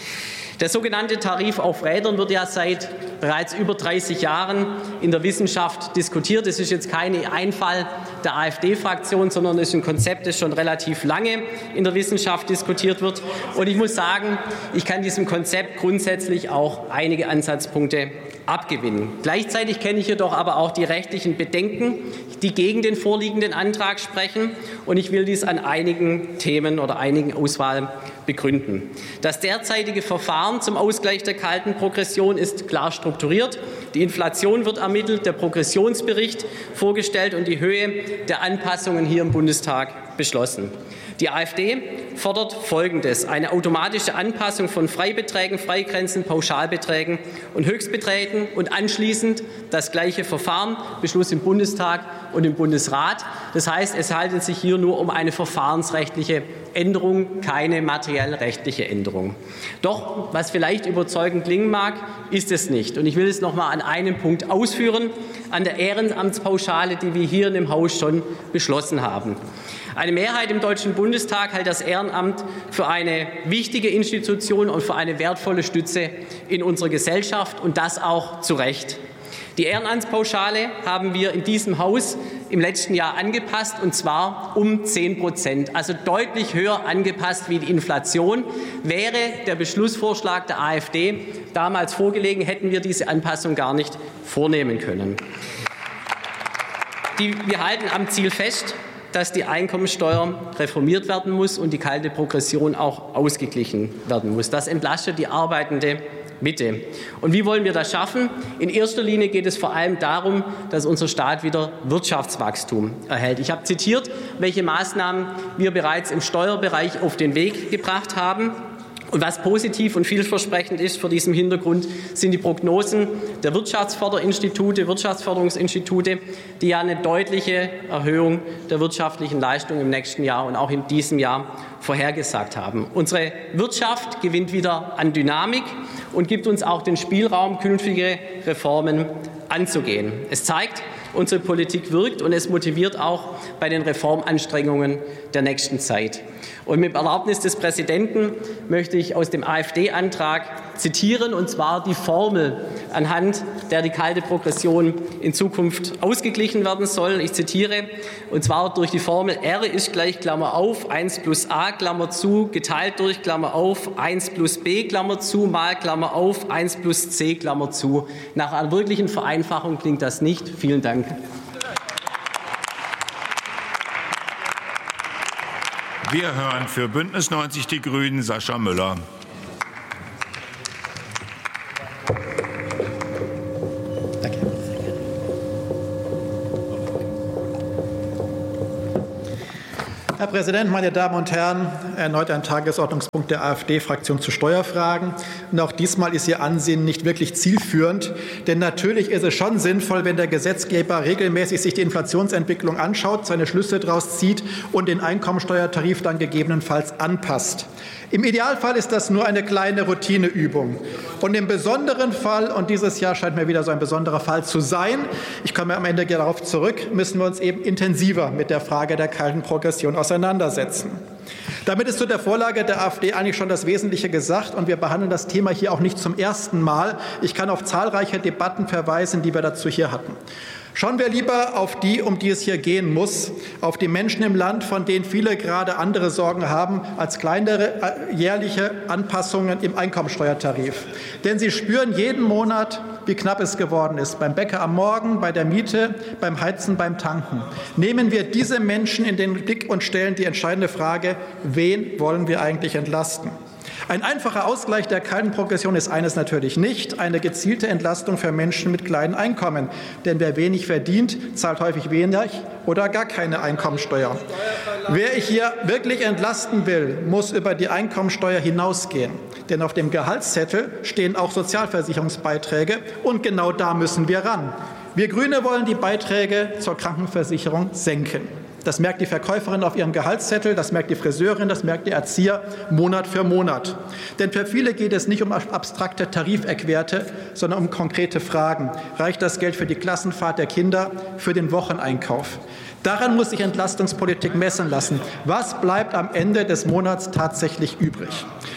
Der sogenannte Tarif auf Rädern wird ja seit bereits über dreißig Jahren in der Wissenschaft diskutiert. Es ist jetzt kein Einfall der AfD-Fraktion, sondern es ist ein Konzept, das schon relativ lange in der Wissenschaft diskutiert wird. Und ich muss sagen, ich kann diesem Konzept grundsätzlich auch einige Ansatzpunkte abgewinnen. Gleichzeitig kenne ich jedoch aber auch die rechtlichen Bedenken, die gegen den vorliegenden Antrag sprechen. Und ich will dies an einigen Themen oder einigen Auswahlen begründen. Das derzeitige Verfahren zum Ausgleich der kalten Progression ist klar strukturiert. Die Inflation wird ermittelt, der Progressionsbericht vorgestellt und die Höhe der Anpassungen hier im Bundestag beschlossen. Die AfD fordert Folgendes: eine automatische Anpassung von Freibeträgen, Freigrenzen, Pauschalbeträgen und Höchstbeträgen und anschließend das gleiche Verfahren, Beschluss im Bundestag und im Bundesrat. Das heißt, es handelt sich hier nur um eine verfahrensrechtliche Änderung, keine materiell rechtliche Änderung. Doch, was vielleicht überzeugend klingen mag, ist es nicht. Und ich will es noch mal an einem Punkt ausführen, an der Ehrenamtspauschale, die wir hier in dem Haus schon beschlossen haben. Eine Mehrheit im Deutschen Bundestag hält das Ehrenamt für eine wichtige Institution und für eine wertvolle Stütze in unserer Gesellschaft, und das auch zu Recht. Die Ehrenamtspauschale haben wir in diesem Haus im letzten Jahr angepasst, und zwar um zehn Prozent, also deutlich höher angepasst wie die Inflation. Wäre der Beschlussvorschlag der AfD damals vorgelegen, hätten wir diese Anpassung gar nicht vornehmen können. Die, wir halten am Ziel fest, dass die Einkommensteuer reformiert werden muss und die kalte Progression auch ausgeglichen werden muss. Das entlastet die arbeitende Mitte. Und wie wollen wir das schaffen? In erster Linie geht es vor allem darum, dass unser Staat wieder Wirtschaftswachstum erhält. Ich habe zitiert, welche Maßnahmen wir bereits im Steuerbereich auf den Weg gebracht haben. Und was positiv und vielversprechend ist vor diesem Hintergrund, sind die Prognosen der Wirtschaftsförderinstitute, Wirtschaftsförderungsinstitute, die ja eine deutliche Erhöhung der wirtschaftlichen Leistung im nächsten Jahr und auch in diesem Jahr vorhergesagt haben. Unsere Wirtschaft gewinnt wieder an Dynamik und gibt uns auch den Spielraum, künftige Reformen anzugehen. Es zeigt, unsere Politik wirkt, und es motiviert auch bei den Reformanstrengungen der nächsten Zeit. Und mit Erlaubnis des Präsidenten möchte ich aus dem AfD-Antrag zitieren, und zwar die Formel, anhand der die kalte Progression in Zukunft ausgeglichen werden soll. Ich zitiere, und zwar durch die Formel R ist gleich Klammer auf, eins plus a, Klammer zu, geteilt durch Klammer auf, eins plus b, Klammer zu, mal Klammer auf, eins plus c, Klammer zu. Nach einer wirklichen Vereinfachung klingt das nicht. Vielen Dank. Wir hören für Bündnis neunzig Die Grünen Sascha Müller. Herr Präsident, meine Damen und Herren! Erneut ein Tagesordnungspunkt der AfD-Fraktion zu Steuerfragen. Und auch diesmal ist Ihr Ansinnen nicht wirklich zielführend. Denn natürlich ist es schon sinnvoll, wenn der Gesetzgeber regelmäßig sich die Inflationsentwicklung anschaut, seine Schlüsse daraus zieht und den Einkommensteuertarif dann gegebenenfalls anpasst. Im Idealfall ist das nur eine kleine Routineübung. Und im besonderen Fall, und dieses Jahr scheint mir wieder so ein besonderer Fall zu sein, ich komme am Ende darauf zurück, müssen wir uns eben intensiver mit der Frage der kalten Progression auseinandersetzen. Damit ist zu der Vorlage der AfD eigentlich schon das Wesentliche gesagt, und wir behandeln das Thema hier auch nicht zum ersten Mal. Ich kann auf zahlreiche Debatten verweisen, die wir dazu hier hatten. Schauen wir lieber auf die, um die es hier gehen muss, auf die Menschen im Land, von denen viele gerade andere Sorgen haben als kleinere jährliche Anpassungen im Einkommensteuertarif. Denn sie spüren jeden Monat, wie knapp es geworden ist, beim Bäcker am Morgen, bei der Miete, beim Heizen, beim Tanken. Nehmen wir diese Menschen in den Blick und stellen die entscheidende Frage, wen wollen wir eigentlich entlasten? Ein einfacher Ausgleich der kalten Progression ist eines natürlich nicht, eine gezielte Entlastung für Menschen mit kleinen Einkommen. Denn wer wenig verdient, zahlt häufig wenig oder gar keine Einkommensteuer. Wer ich hier wirklich entlasten will, muss über die Einkommensteuer hinausgehen. Denn auf dem Gehaltszettel stehen auch Sozialversicherungsbeiträge, und genau da müssen wir ran. Wir Grüne wollen die Beiträge zur Krankenversicherung senken. Das merkt die Verkäuferin auf ihrem Gehaltszettel, das merkt die Friseurin, das merkt der Erzieher Monat für Monat. Denn für viele geht es nicht um abstrakte Tarifeckwerte, sondern um konkrete Fragen. Reicht das Geld für die Klassenfahrt der Kinder, für den Wocheneinkauf? Daran muss sich Entlastungspolitik messen lassen. Was bleibt am Ende des Monats tatsächlich übrig?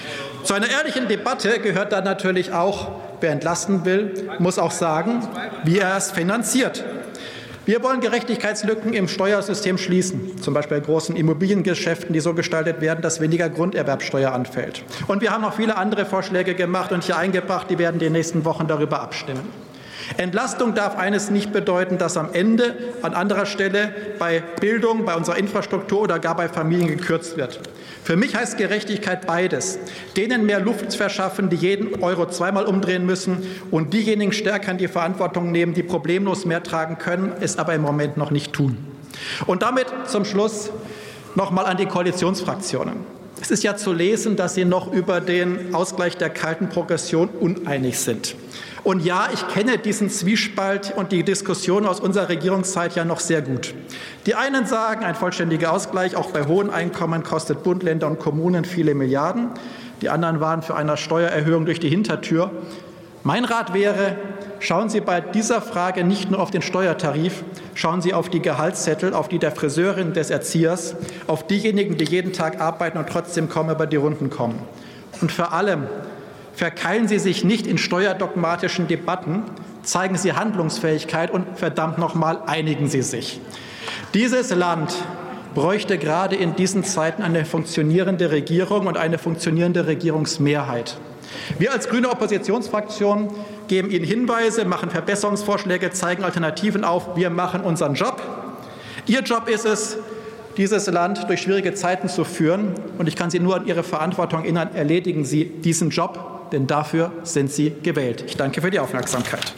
Zu einer ehrlichen Debatte gehört dann natürlich auch, wer entlasten will, muss auch sagen, wie er es finanziert. Wir wollen Gerechtigkeitslücken im Steuersystem schließen, zum Beispiel bei großen Immobiliengeschäften, die so gestaltet werden, dass weniger Grunderwerbsteuer anfällt. Und wir haben noch viele andere Vorschläge gemacht und hier eingebracht, die werden in den nächsten Wochen darüber abstimmen. Entlastung darf eines nicht bedeuten, dass am Ende an anderer Stelle bei Bildung, bei unserer Infrastruktur oder gar bei Familien gekürzt wird. Für mich heißt Gerechtigkeit beides. Denen mehr Luft verschaffen, die jeden Euro zweimal umdrehen müssen, und diejenigen stärker in die Verantwortung nehmen, die problemlos mehr tragen können, es aber im Moment noch nicht tun. Und damit zum Schluss noch mal an die Koalitionsfraktionen. Es ist ja zu lesen, dass sie noch über den Ausgleich der kalten Progression uneinig sind. Und ja, ich kenne diesen Zwiespalt und die Diskussion aus unserer Regierungszeit ja noch sehr gut. Die einen sagen, ein vollständiger Ausgleich auch bei hohen Einkommen kostet Bund, Länder und Kommunen viele Milliarden. Die anderen waren für eine Steuererhöhung durch die Hintertür. Mein Rat wäre, schauen Sie bei dieser Frage nicht nur auf den Steuertarif, schauen Sie auf die Gehaltszettel, auf die der Friseurin, des Erziehers, auf diejenigen, die jeden Tag arbeiten und trotzdem kaum über die Runden kommen. Und vor allem, verkeilen Sie sich nicht in steuerdogmatischen Debatten, zeigen Sie Handlungsfähigkeit und verdammt noch mal, einigen Sie sich. Dieses Land bräuchte gerade in diesen Zeiten eine funktionierende Regierung und eine funktionierende Regierungsmehrheit. Wir als grüne Oppositionsfraktion geben Ihnen Hinweise, machen Verbesserungsvorschläge, zeigen Alternativen auf. Wir machen unseren Job. Ihr Job ist es, dieses Land durch schwierige Zeiten zu führen. Und ich kann Sie nur an Ihre Verantwortung erinnern, erledigen Sie diesen Job, denn dafür sind Sie gewählt. Ich danke für die Aufmerksamkeit.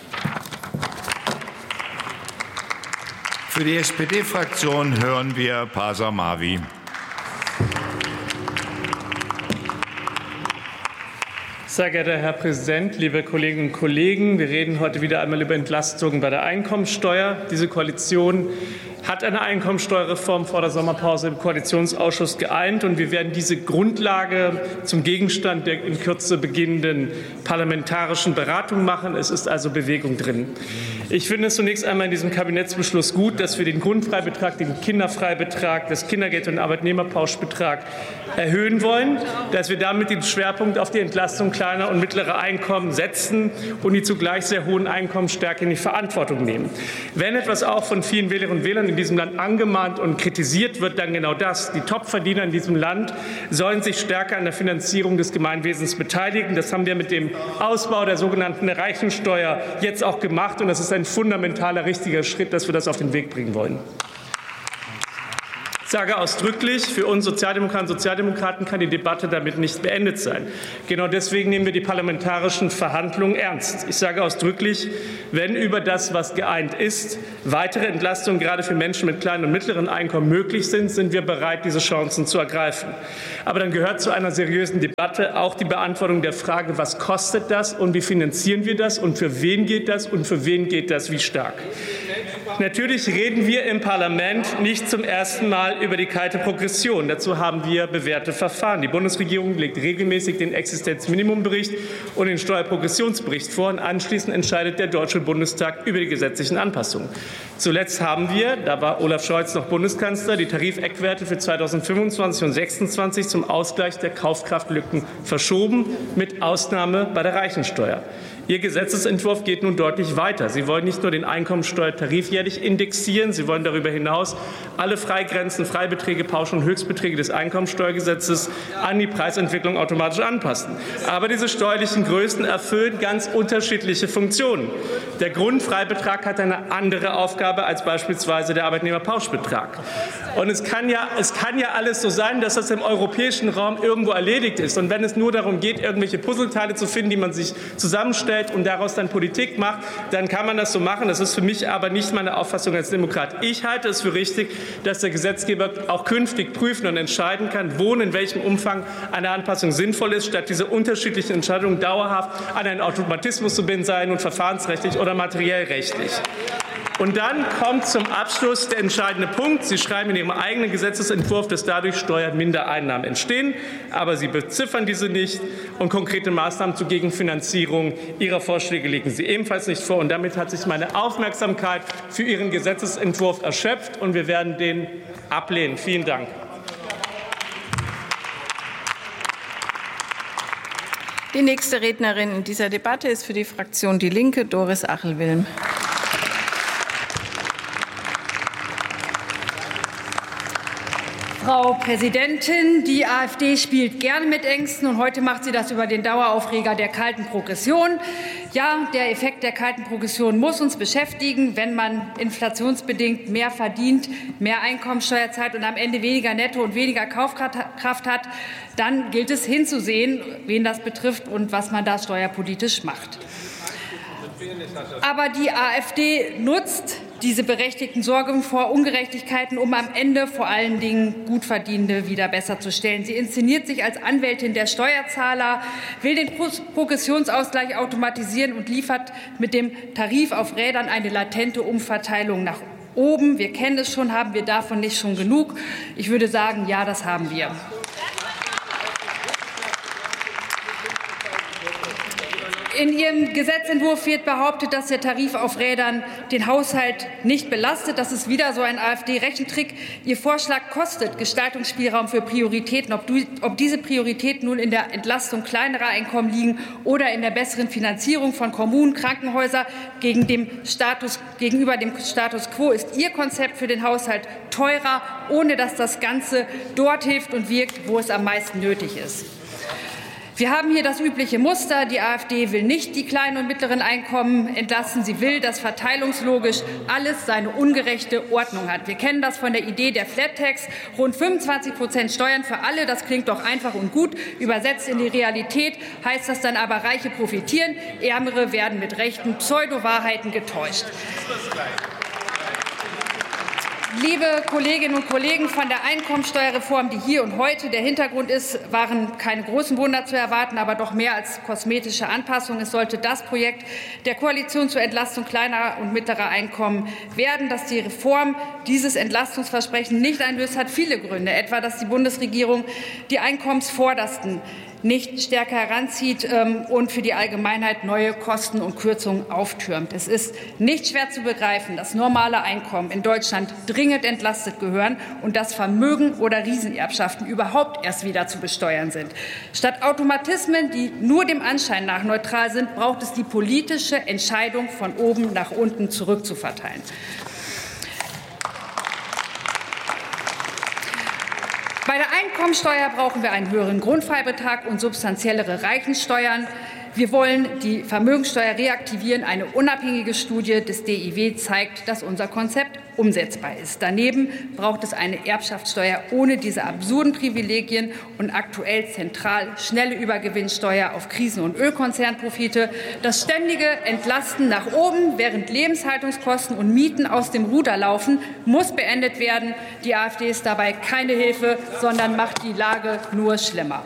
Für die S P D-Fraktion hören wir Pasa Mavi. Sehr geehrter Herr Präsident, liebe Kolleginnen und Kollegen! Wir reden heute wieder einmal über Entlastungen bei der Einkommensteuer. Diese Koalition hat eine Einkommensteuerreform vor der Sommerpause im Koalitionsausschuss geeint, und wir werden diese Grundlage zum Gegenstand der in Kürze beginnenden parlamentarischen Beratung machen. Es ist also Bewegung drin. Ich finde es zunächst einmal in diesem Kabinettsbeschluss gut, dass wir den Grundfreibetrag, den Kinderfreibetrag, das Kindergeld und den Arbeitnehmerpauschbetrag erhöhen wollen, dass wir damit den Schwerpunkt auf die Entlastung kleiner und mittlerer Einkommen setzen und die zugleich sehr hohen Einkommen stärker in die Verantwortung nehmen. Wenn etwas auch von vielen Wählerinnen und Wählern in diesem Land angemahnt und kritisiert wird, dann genau das. Die Topverdiener in diesem Land sollen sich stärker an der Finanzierung des Gemeinwesens beteiligen. Das haben wir mit dem Ausbau der sogenannten Reichensteuer jetzt auch gemacht, und das ist ein fundamentaler, richtiger Schritt, dass wir das auf den Weg bringen wollen. Ich sage ausdrücklich, für uns Sozialdemokratinnen und Sozialdemokraten kann die Debatte damit nicht beendet sein. Genau deswegen nehmen wir die parlamentarischen Verhandlungen ernst. Ich sage ausdrücklich, wenn über das, was geeint ist, weitere Entlastungen gerade für Menschen mit kleinen und mittleren Einkommen möglich sind, sind wir bereit, diese Chancen zu ergreifen. Aber dann gehört zu einer seriösen Debatte auch die Beantwortung der Frage, was kostet das und wie finanzieren wir das und für wen geht das und für wen geht das wie stark. Natürlich reden wir im Parlament nicht zum ersten Mal über die kalte Progression. Dazu haben wir bewährte Verfahren. Die Bundesregierung legt regelmäßig den Existenzminimumbericht und den Steuerprogressionsbericht vor, und anschließend entscheidet der Deutsche Bundestag über die gesetzlichen Anpassungen. Zuletzt haben wir, da war Olaf Scholz noch Bundeskanzler, die Tarifeckwerte für zweitausendfünfundzwanzig und zweitausendsechsundzwanzig zum Ausgleich der Kaufkraftlücken verschoben, mit Ausnahme bei der Reichensteuer. Ihr Gesetzesentwurf geht nun deutlich weiter. Sie wollen nicht nur den Einkommensteuertarif jährlich indexieren, Sie wollen darüber hinaus alle Freigrenzen, Freibeträge, Pauschen- und Höchstbeträge des Einkommensteuergesetzes an die Preisentwicklung automatisch anpassen. Aber diese steuerlichen Größen erfüllen ganz unterschiedliche Funktionen. Der Grundfreibetrag hat eine andere Aufgabe als beispielsweise der Arbeitnehmerpauschbetrag. Und es kann ja, es kann ja alles so sein, dass das im europäischen Raum irgendwo erledigt ist. Und wenn es nur darum geht, irgendwelche Puzzleteile zu finden, die man sich zusammenstellt und daraus dann Politik macht, dann kann man das so machen. Das ist für mich aber nicht meine Auffassung als Demokrat. Ich halte es für richtig, dass der Gesetzgeber auch künftig prüfen und entscheiden kann, wo und in welchem Umfang eine Anpassung sinnvoll ist, statt diese unterschiedlichen Entscheidungen dauerhaft an einen Automatismus zu binden, seien nun verfahrensrechtlich oder materiell rechtlich. Und dann kommt zum Abschluss der entscheidende Punkt. Sie schreiben in Ihrem eigenen Gesetzesentwurf, dass dadurch Steuermindereinnahmen entstehen. Aber Sie beziffern diese nicht. Und konkrete Maßnahmen zur Gegenfinanzierung Ihrer Vorschläge legen Sie ebenfalls nicht vor. Und damit hat sich meine Aufmerksamkeit für Ihren Gesetzesentwurf erschöpft. Und wir werden den ablehnen. Vielen Dank. Die nächste Rednerin in dieser Debatte ist für die Fraktion Die Linke Doris Achel-Wilm. Frau Präsidentin, die AfD spielt gerne mit Ängsten, und heute macht sie das über den Daueraufreger der kalten Progression. Ja, der Effekt der kalten Progression muss uns beschäftigen. Wenn man inflationsbedingt mehr verdient, mehr Einkommensteuer zahlt und am Ende weniger Netto und weniger Kaufkraft hat, dann gilt es hinzusehen, wen das betrifft und was man da steuerpolitisch macht. Aber die AfD nutzt diese berechtigten Sorgen vor Ungerechtigkeiten, um am Ende vor allen Dingen Gutverdienende wieder besser zu stellen. Sie inszeniert sich als Anwältin der Steuerzahler, will den Progressionsausgleich automatisieren und liefert mit dem Tarif auf Rädern eine latente Umverteilung nach oben. Wir kennen es schon, haben wir davon nicht schon genug? Ich würde sagen, ja, das haben wir. In Ihrem Gesetzentwurf wird behauptet, dass der Tarif auf Rädern den Haushalt nicht belastet. Das ist wieder so ein AfD-Rechentrick. Ihr Vorschlag kostet Gestaltungsspielraum für Prioritäten. Ob, du, ob diese Prioritäten nun in der Entlastung kleinerer Einkommen liegen oder in der besseren Finanzierung von Kommunen, Krankenhäusern gegen dem Status, gegenüber dem Status quo, ist Ihr Konzept für den Haushalt teurer, ohne dass das Ganze dort hilft und wirkt, wo es am meisten nötig ist. Wir haben hier das übliche Muster. Die AfD will nicht die kleinen und mittleren Einkommen entlasten. Sie will, dass verteilungslogisch alles seine ungerechte Ordnung hat. Wir kennen das von der Idee der Flat Tax. Rund fünfundzwanzig Prozent Steuern für alle. Das klingt doch einfach und gut. Übersetzt in die Realität heißt das dann aber, Reiche profitieren, Ärmere werden mit rechten Pseudo-Wahrheiten getäuscht. Liebe Kolleginnen und Kollegen, von der Einkommensteuerreform, die hier und heute der Hintergrund ist, waren keine großen Wunder zu erwarten, aber doch mehr als kosmetische Anpassungen. Es sollte das Projekt der Koalition zur Entlastung kleiner und mittlerer Einkommen werden. Dass die Reform dieses Entlastungsversprechen nicht einlöst, hat viele Gründe, etwa dass die Bundesregierung die Einkommensvordersten nicht stärker heranzieht und für die Allgemeinheit neue Kosten und Kürzungen auftürmt. Es ist nicht schwer zu begreifen, dass normale Einkommen in Deutschland dringend entlastet gehören und dass Vermögen oder Riesenerbschaften überhaupt erst wieder zu besteuern sind. Statt Automatismen, die nur dem Anschein nach neutral sind, braucht es die politische Entscheidung, von oben nach unten zurückzuverteilen. Bei der Einkommensteuer brauchen wir einen höheren Grundfreibetrag und substanziellere Reichensteuern. Wir wollen die Vermögenssteuer reaktivieren. Eine unabhängige Studie des D I W zeigt, dass unser Konzept umsetzbar ist. Daneben braucht es eine Erbschaftssteuer ohne diese absurden Privilegien und aktuell zentral schnelle Übergewinnsteuer auf Krisen- und Ölkonzernprofite. Das ständige Entlasten nach oben, während Lebenshaltungskosten und Mieten aus dem Ruder laufen, muss beendet werden. Die AfD ist dabei keine Hilfe, sondern macht die Lage nur schlimmer.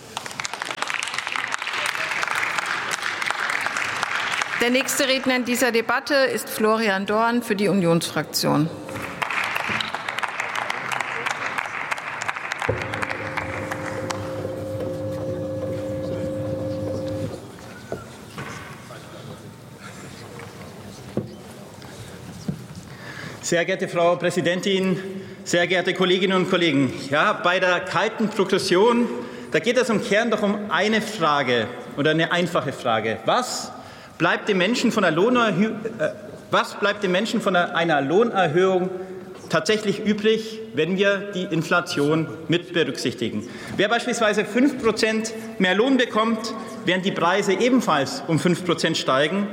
Der nächste Redner in dieser Debatte ist Florian Dorn für die Unionsfraktion. Sehr geehrte Frau Präsidentin, sehr geehrte Kolleginnen und Kollegen! Ja, bei der kalten Progression, da geht es im Kern doch um eine Frage oder eine einfache Frage. Was bleibt dem Menschen von einer, Lohnerhö äh, was bleibt dem Menschen von einer Lohnerhöhung tatsächlich übrig, wenn wir die Inflation mit berücksichtigen? Wer beispielsweise fünf Prozent mehr Lohn bekommt, während die Preise ebenfalls um fünf Prozent steigen,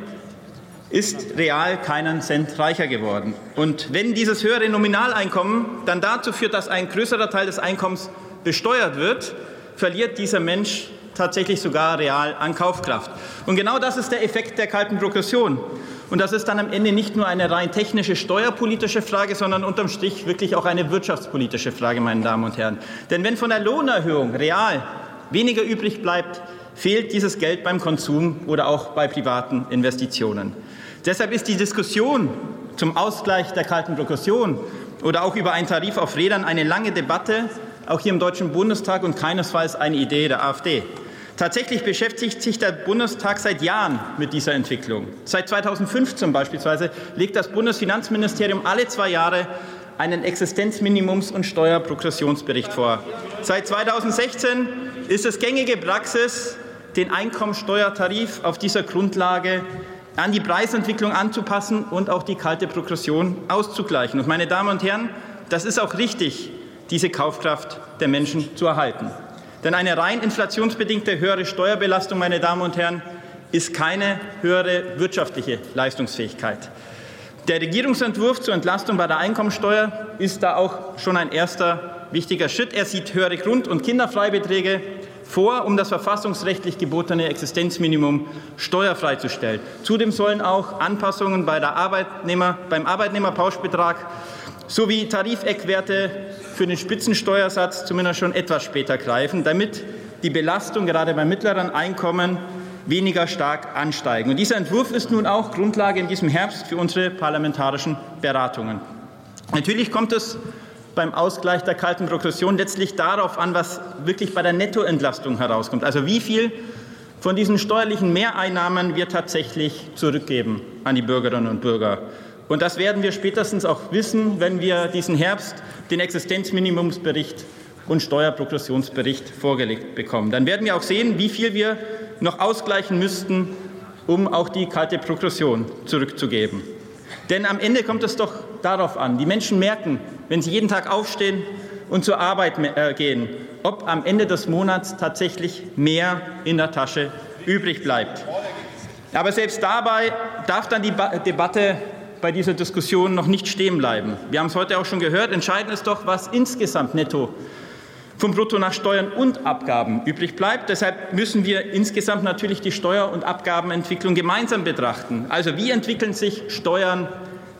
ist real keinen Cent reicher geworden. Und wenn dieses höhere Nominaleinkommen dann dazu führt, dass ein größerer Teil des Einkommens besteuert wird, verliert dieser Mensch tatsächlich sogar real an Kaufkraft. Und genau das ist der Effekt der kalten Progression. Und das ist dann am Ende nicht nur eine rein technische steuerpolitische Frage, sondern unterm Strich wirklich auch eine wirtschaftspolitische Frage, meine Damen und Herren. Denn wenn von der Lohnerhöhung real weniger übrig bleibt, fehlt dieses Geld beim Konsum oder auch bei privaten Investitionen. Deshalb ist die Diskussion zum Ausgleich der kalten Progression oder auch über einen Tarif auf Rädern eine lange Debatte, auch hier im Deutschen Bundestag, und keinesfalls eine Idee der AfD. Tatsächlich beschäftigt sich der Bundestag seit Jahren mit dieser Entwicklung. Seit zweitausendfünfzehn beispielsweise legt das Bundesfinanzministerium alle zwei Jahre einen Existenzminimums- und Steuerprogressionsbericht vor. Seit zweitausendsechzehn ist es gängige Praxis, den Einkommensteuertarif auf dieser Grundlage an die Preisentwicklung anzupassen und auch die kalte Progression auszugleichen. Und meine Damen und Herren, das ist auch richtig, diese Kaufkraft der Menschen zu erhalten. Denn eine rein inflationsbedingte höhere Steuerbelastung, meine Damen und Herren, ist keine höhere wirtschaftliche Leistungsfähigkeit. Der Regierungsentwurf zur Entlastung bei der Einkommensteuer ist da auch schon ein erster wichtiger Schritt. Er sieht höhere Grund- und Kinderfreibeträge vor, um das verfassungsrechtlich gebotene Existenzminimum steuerfrei zu stellen. Zudem sollen auch Anpassungen bei der Arbeitnehmer, beim Arbeitnehmerpauschbetrag sowie Tarifeckwerte für den Spitzensteuersatz zumindest schon etwas später greifen, damit die Belastung gerade bei mittleren Einkommen weniger stark ansteigen. Und dieser Entwurf ist nun auch Grundlage in diesem Herbst für unsere parlamentarischen Beratungen. Natürlich kommt es beim Ausgleich der kalten Progression letztlich darauf an, was wirklich bei der Nettoentlastung herauskommt. Also wie viel von diesen steuerlichen Mehreinnahmen wir tatsächlich zurückgeben an die Bürgerinnen und Bürger. Und das werden wir spätestens auch wissen, wenn wir diesen Herbst den Existenzminimumsbericht und Steuerprogressionsbericht vorgelegt bekommen. Dann werden wir auch sehen, wie viel wir noch ausgleichen müssten, um auch die kalte Progression zurückzugeben. Denn am Ende kommt es doch darauf an, die Menschen merken, wenn sie jeden Tag aufstehen und zur Arbeit gehen, ob am Ende des Monats tatsächlich mehr in der Tasche übrig bleibt. Aber selbst dabei darf dann die Debatte bei dieser Diskussion noch nicht stehen bleiben. Wir haben es heute auch schon gehört. Entscheidend ist doch, was insgesamt netto vom Brutto nach Steuern und Abgaben übrig bleibt. Deshalb müssen wir insgesamt natürlich die Steuer- und Abgabenentwicklung gemeinsam betrachten. Also wie entwickeln sich Steuern,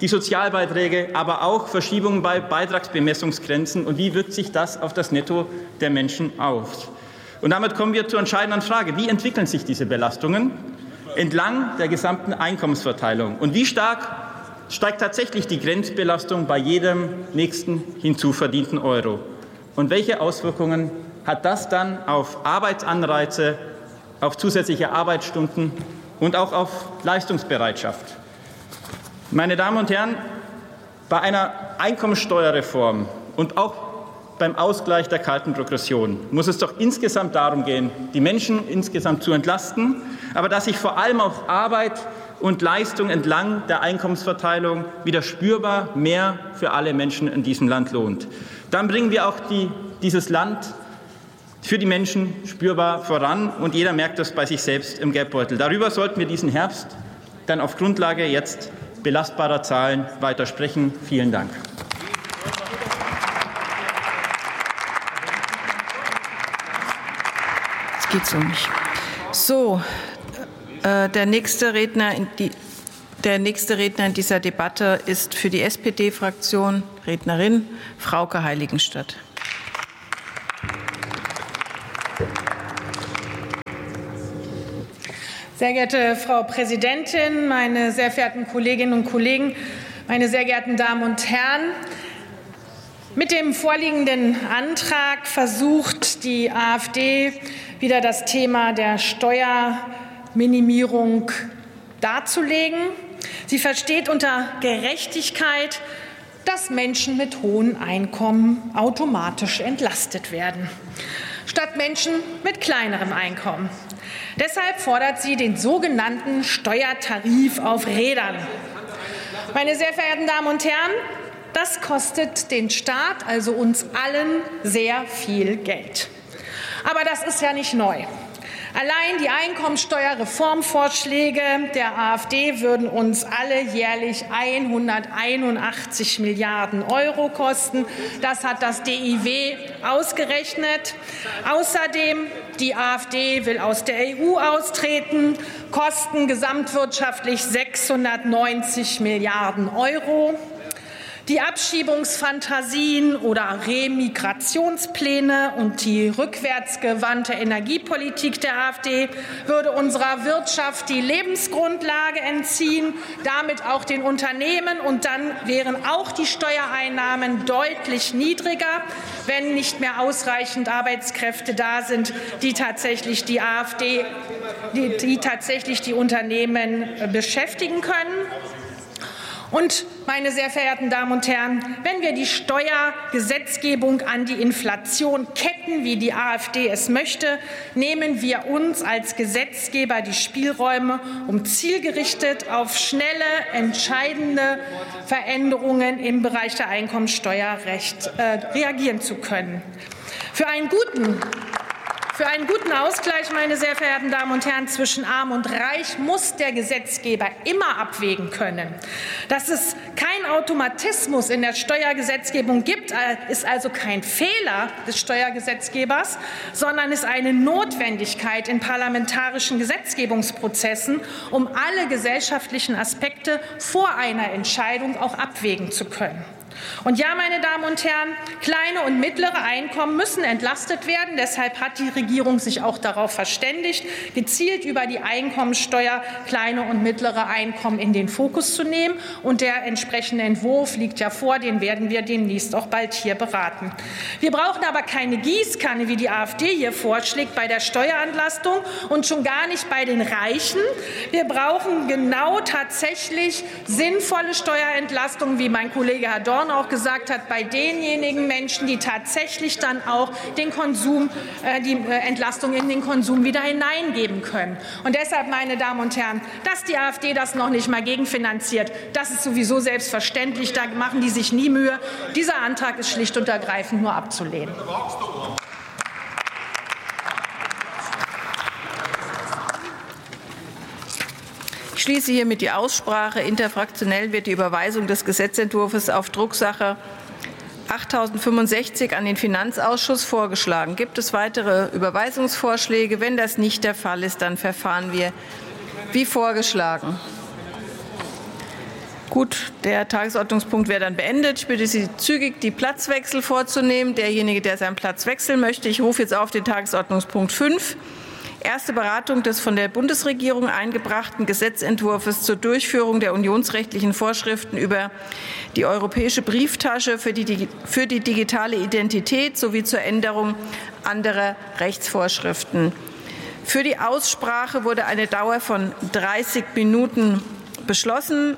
die Sozialbeiträge, aber auch Verschiebungen bei Beitragsbemessungsgrenzen. Und wie wirkt sich das auf das Netto der Menschen aus? Und damit kommen wir zur entscheidenden Frage. Wie entwickeln sich diese Belastungen entlang der gesamten Einkommensverteilung? Und wie stark steigt tatsächlich die Grenzbelastung bei jedem nächsten hinzuverdienten Euro? Und welche Auswirkungen hat das dann auf Arbeitsanreize, auf zusätzliche Arbeitsstunden und auch auf Leistungsbereitschaft? Meine Damen und Herren, bei einer Einkommensteuerreform und auch beim Ausgleich der kalten Progression muss es doch insgesamt darum gehen, die Menschen insgesamt zu entlasten, aber dass sich vor allem auch Arbeit und Leistung entlang der Einkommensverteilung wieder spürbar mehr für alle Menschen in diesem Land lohnt. Dann bringen wir auch die, dieses Land für die Menschen spürbar voran, und jeder merkt das bei sich selbst im Geldbeutel. Darüber sollten wir diesen Herbst dann auf Grundlage jetzt belastbarer Zahlen weiter sprechen. Vielen Dank. Das geht so nicht. So, äh, der nächste Redner in die Der nächste Redner in dieser Debatte ist für die S P D-Fraktion Rednerin Frauke Heiligenstadt. Sehr geehrte Frau Präsidentin, meine sehr verehrten Kolleginnen und Kollegen, meine sehr geehrten Damen und Herren! Mit dem vorliegenden Antrag versucht die AfD wieder das Thema der Steuerminimierung darzulegen. Sie versteht unter Gerechtigkeit, dass Menschen mit hohen Einkommen automatisch entlastet werden, statt Menschen mit kleinerem Einkommen. Deshalb fordert sie den sogenannten Steuertarif auf Rädern. Meine sehr verehrten Damen und Herren, das kostet den Staat, also uns allen, sehr viel Geld. Aber das ist ja nicht neu. Allein die Einkommensteuerreformvorschläge der AfD würden uns alle jährlich hunderteinundachtzig Milliarden Euro kosten. Das hat das D I W ausgerechnet. Außerdem, die AfD will aus der E U austreten, kosten gesamtwirtschaftlich sechshundertneunzig Milliarden Euro. Die Abschiebungsfantasien oder Remigrationspläne und die rückwärtsgewandte Energiepolitik der AfD würde unserer Wirtschaft die Lebensgrundlage entziehen, damit auch den Unternehmen, und dann wären auch die Steuereinnahmen deutlich niedriger, wenn nicht mehr ausreichend Arbeitskräfte da sind, die tatsächlich die AfD, die, die tatsächlich die Unternehmen beschäftigen können. Und, meine sehr verehrten Damen und Herren, wenn wir die Steuergesetzgebung an die Inflation ketten, wie die AfD es möchte, nehmen wir uns als Gesetzgeber die Spielräume, um zielgerichtet auf schnelle, entscheidende Veränderungen im Bereich der Einkommensteuerrecht äh, reagieren zu können. Für einen guten Für einen guten Ausgleich, meine sehr verehrten Damen und Herren, zwischen Arm und Reich muss der Gesetzgeber immer abwägen können. Dass es keinen Automatismus in der Steuergesetzgebung gibt, ist also kein Fehler des Steuergesetzgebers, sondern ist eine Notwendigkeit in parlamentarischen Gesetzgebungsprozessen, um alle gesellschaftlichen Aspekte vor einer Entscheidung auch abwägen zu können. Und ja, meine Damen und Herren, kleine und mittlere Einkommen müssen entlastet werden. Deshalb hat die Regierung sich auch darauf verständigt, gezielt über die Einkommensteuer kleine und mittlere Einkommen in den Fokus zu nehmen. Und der entsprechende Entwurf liegt ja vor, den werden wir demnächst auch bald hier beraten. Wir brauchen aber keine Gießkanne, wie die AfD hier vorschlägt, bei der Steuerentlastung und schon gar nicht bei den Reichen. Wir brauchen genau tatsächlich sinnvolle Steuerentlastung, wie mein Kollege Herr Dorn auch gesagt hat, bei denjenigen Menschen, die tatsächlich dann auch den Konsum, äh, die äh, Entlastung in den Konsum wieder hineingeben können. Und deshalb, meine Damen und Herren, dass die AfD das noch nicht mal gegenfinanziert, das ist sowieso selbstverständlich. Da machen die sich nie Mühe. Dieser Antrag ist schlicht und ergreifend nur abzulehnen. Ich schließe hiermit die Aussprache. Interfraktionell wird die Überweisung des Gesetzentwurfs auf Drucksache achttausendfünfundsechzig an den Finanzausschuss vorgeschlagen. Gibt es weitere Überweisungsvorschläge? Wenn das nicht der Fall ist, dann verfahren wir wie vorgeschlagen. Gut, der Tagesordnungspunkt wäre dann beendet. Ich bitte Sie zügig, die Platzwechsel vorzunehmen. Derjenige, der seinen Platz wechseln möchte. Ich rufe jetzt auf den Tagesordnungspunkt fünf. Erste Beratung des von der Bundesregierung eingebrachten Gesetzentwurfs zur Durchführung der unionsrechtlichen Vorschriften über die europäische Brieftasche für die, für die digitale Identität sowie zur Änderung anderer Rechtsvorschriften. Für die Aussprache wurde eine Dauer von dreißig Minuten beschlossen.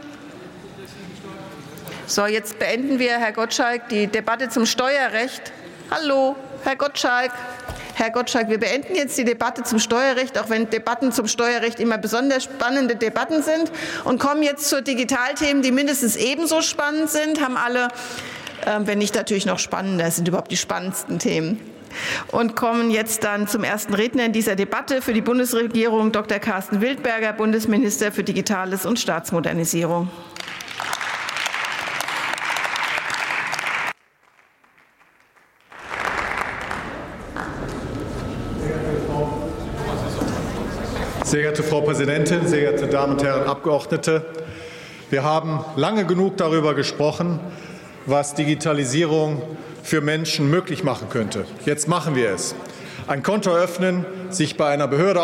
So, jetzt beenden wir, Herr Gottschalk, die Debatte zum Steuerrecht. Hallo, Herr Gottschalk. Herr Gottschalk, wir beenden jetzt die Debatte zum Steuerrecht, auch wenn Debatten zum Steuerrecht immer besonders spannende Debatten sind, und kommen jetzt zu Digitalthemen, die mindestens ebenso spannend sind, haben alle, äh, wenn nicht natürlich noch spannender, sind überhaupt die spannendsten Themen. Und kommen jetzt dann zum ersten Redner in dieser Debatte für die Bundesregierung, Doktor Carsten Wildberger, Bundesminister für Digitales und Staatsmodernisierung. Sehr geehrte Frau Präsidentin, sehr geehrte Damen und Herren Abgeordnete! Wir haben lange genug darüber gesprochen, was Digitalisierung für Menschen möglich machen könnte. Jetzt machen wir es. Ein Konto öffnen, sich bei einer Behörde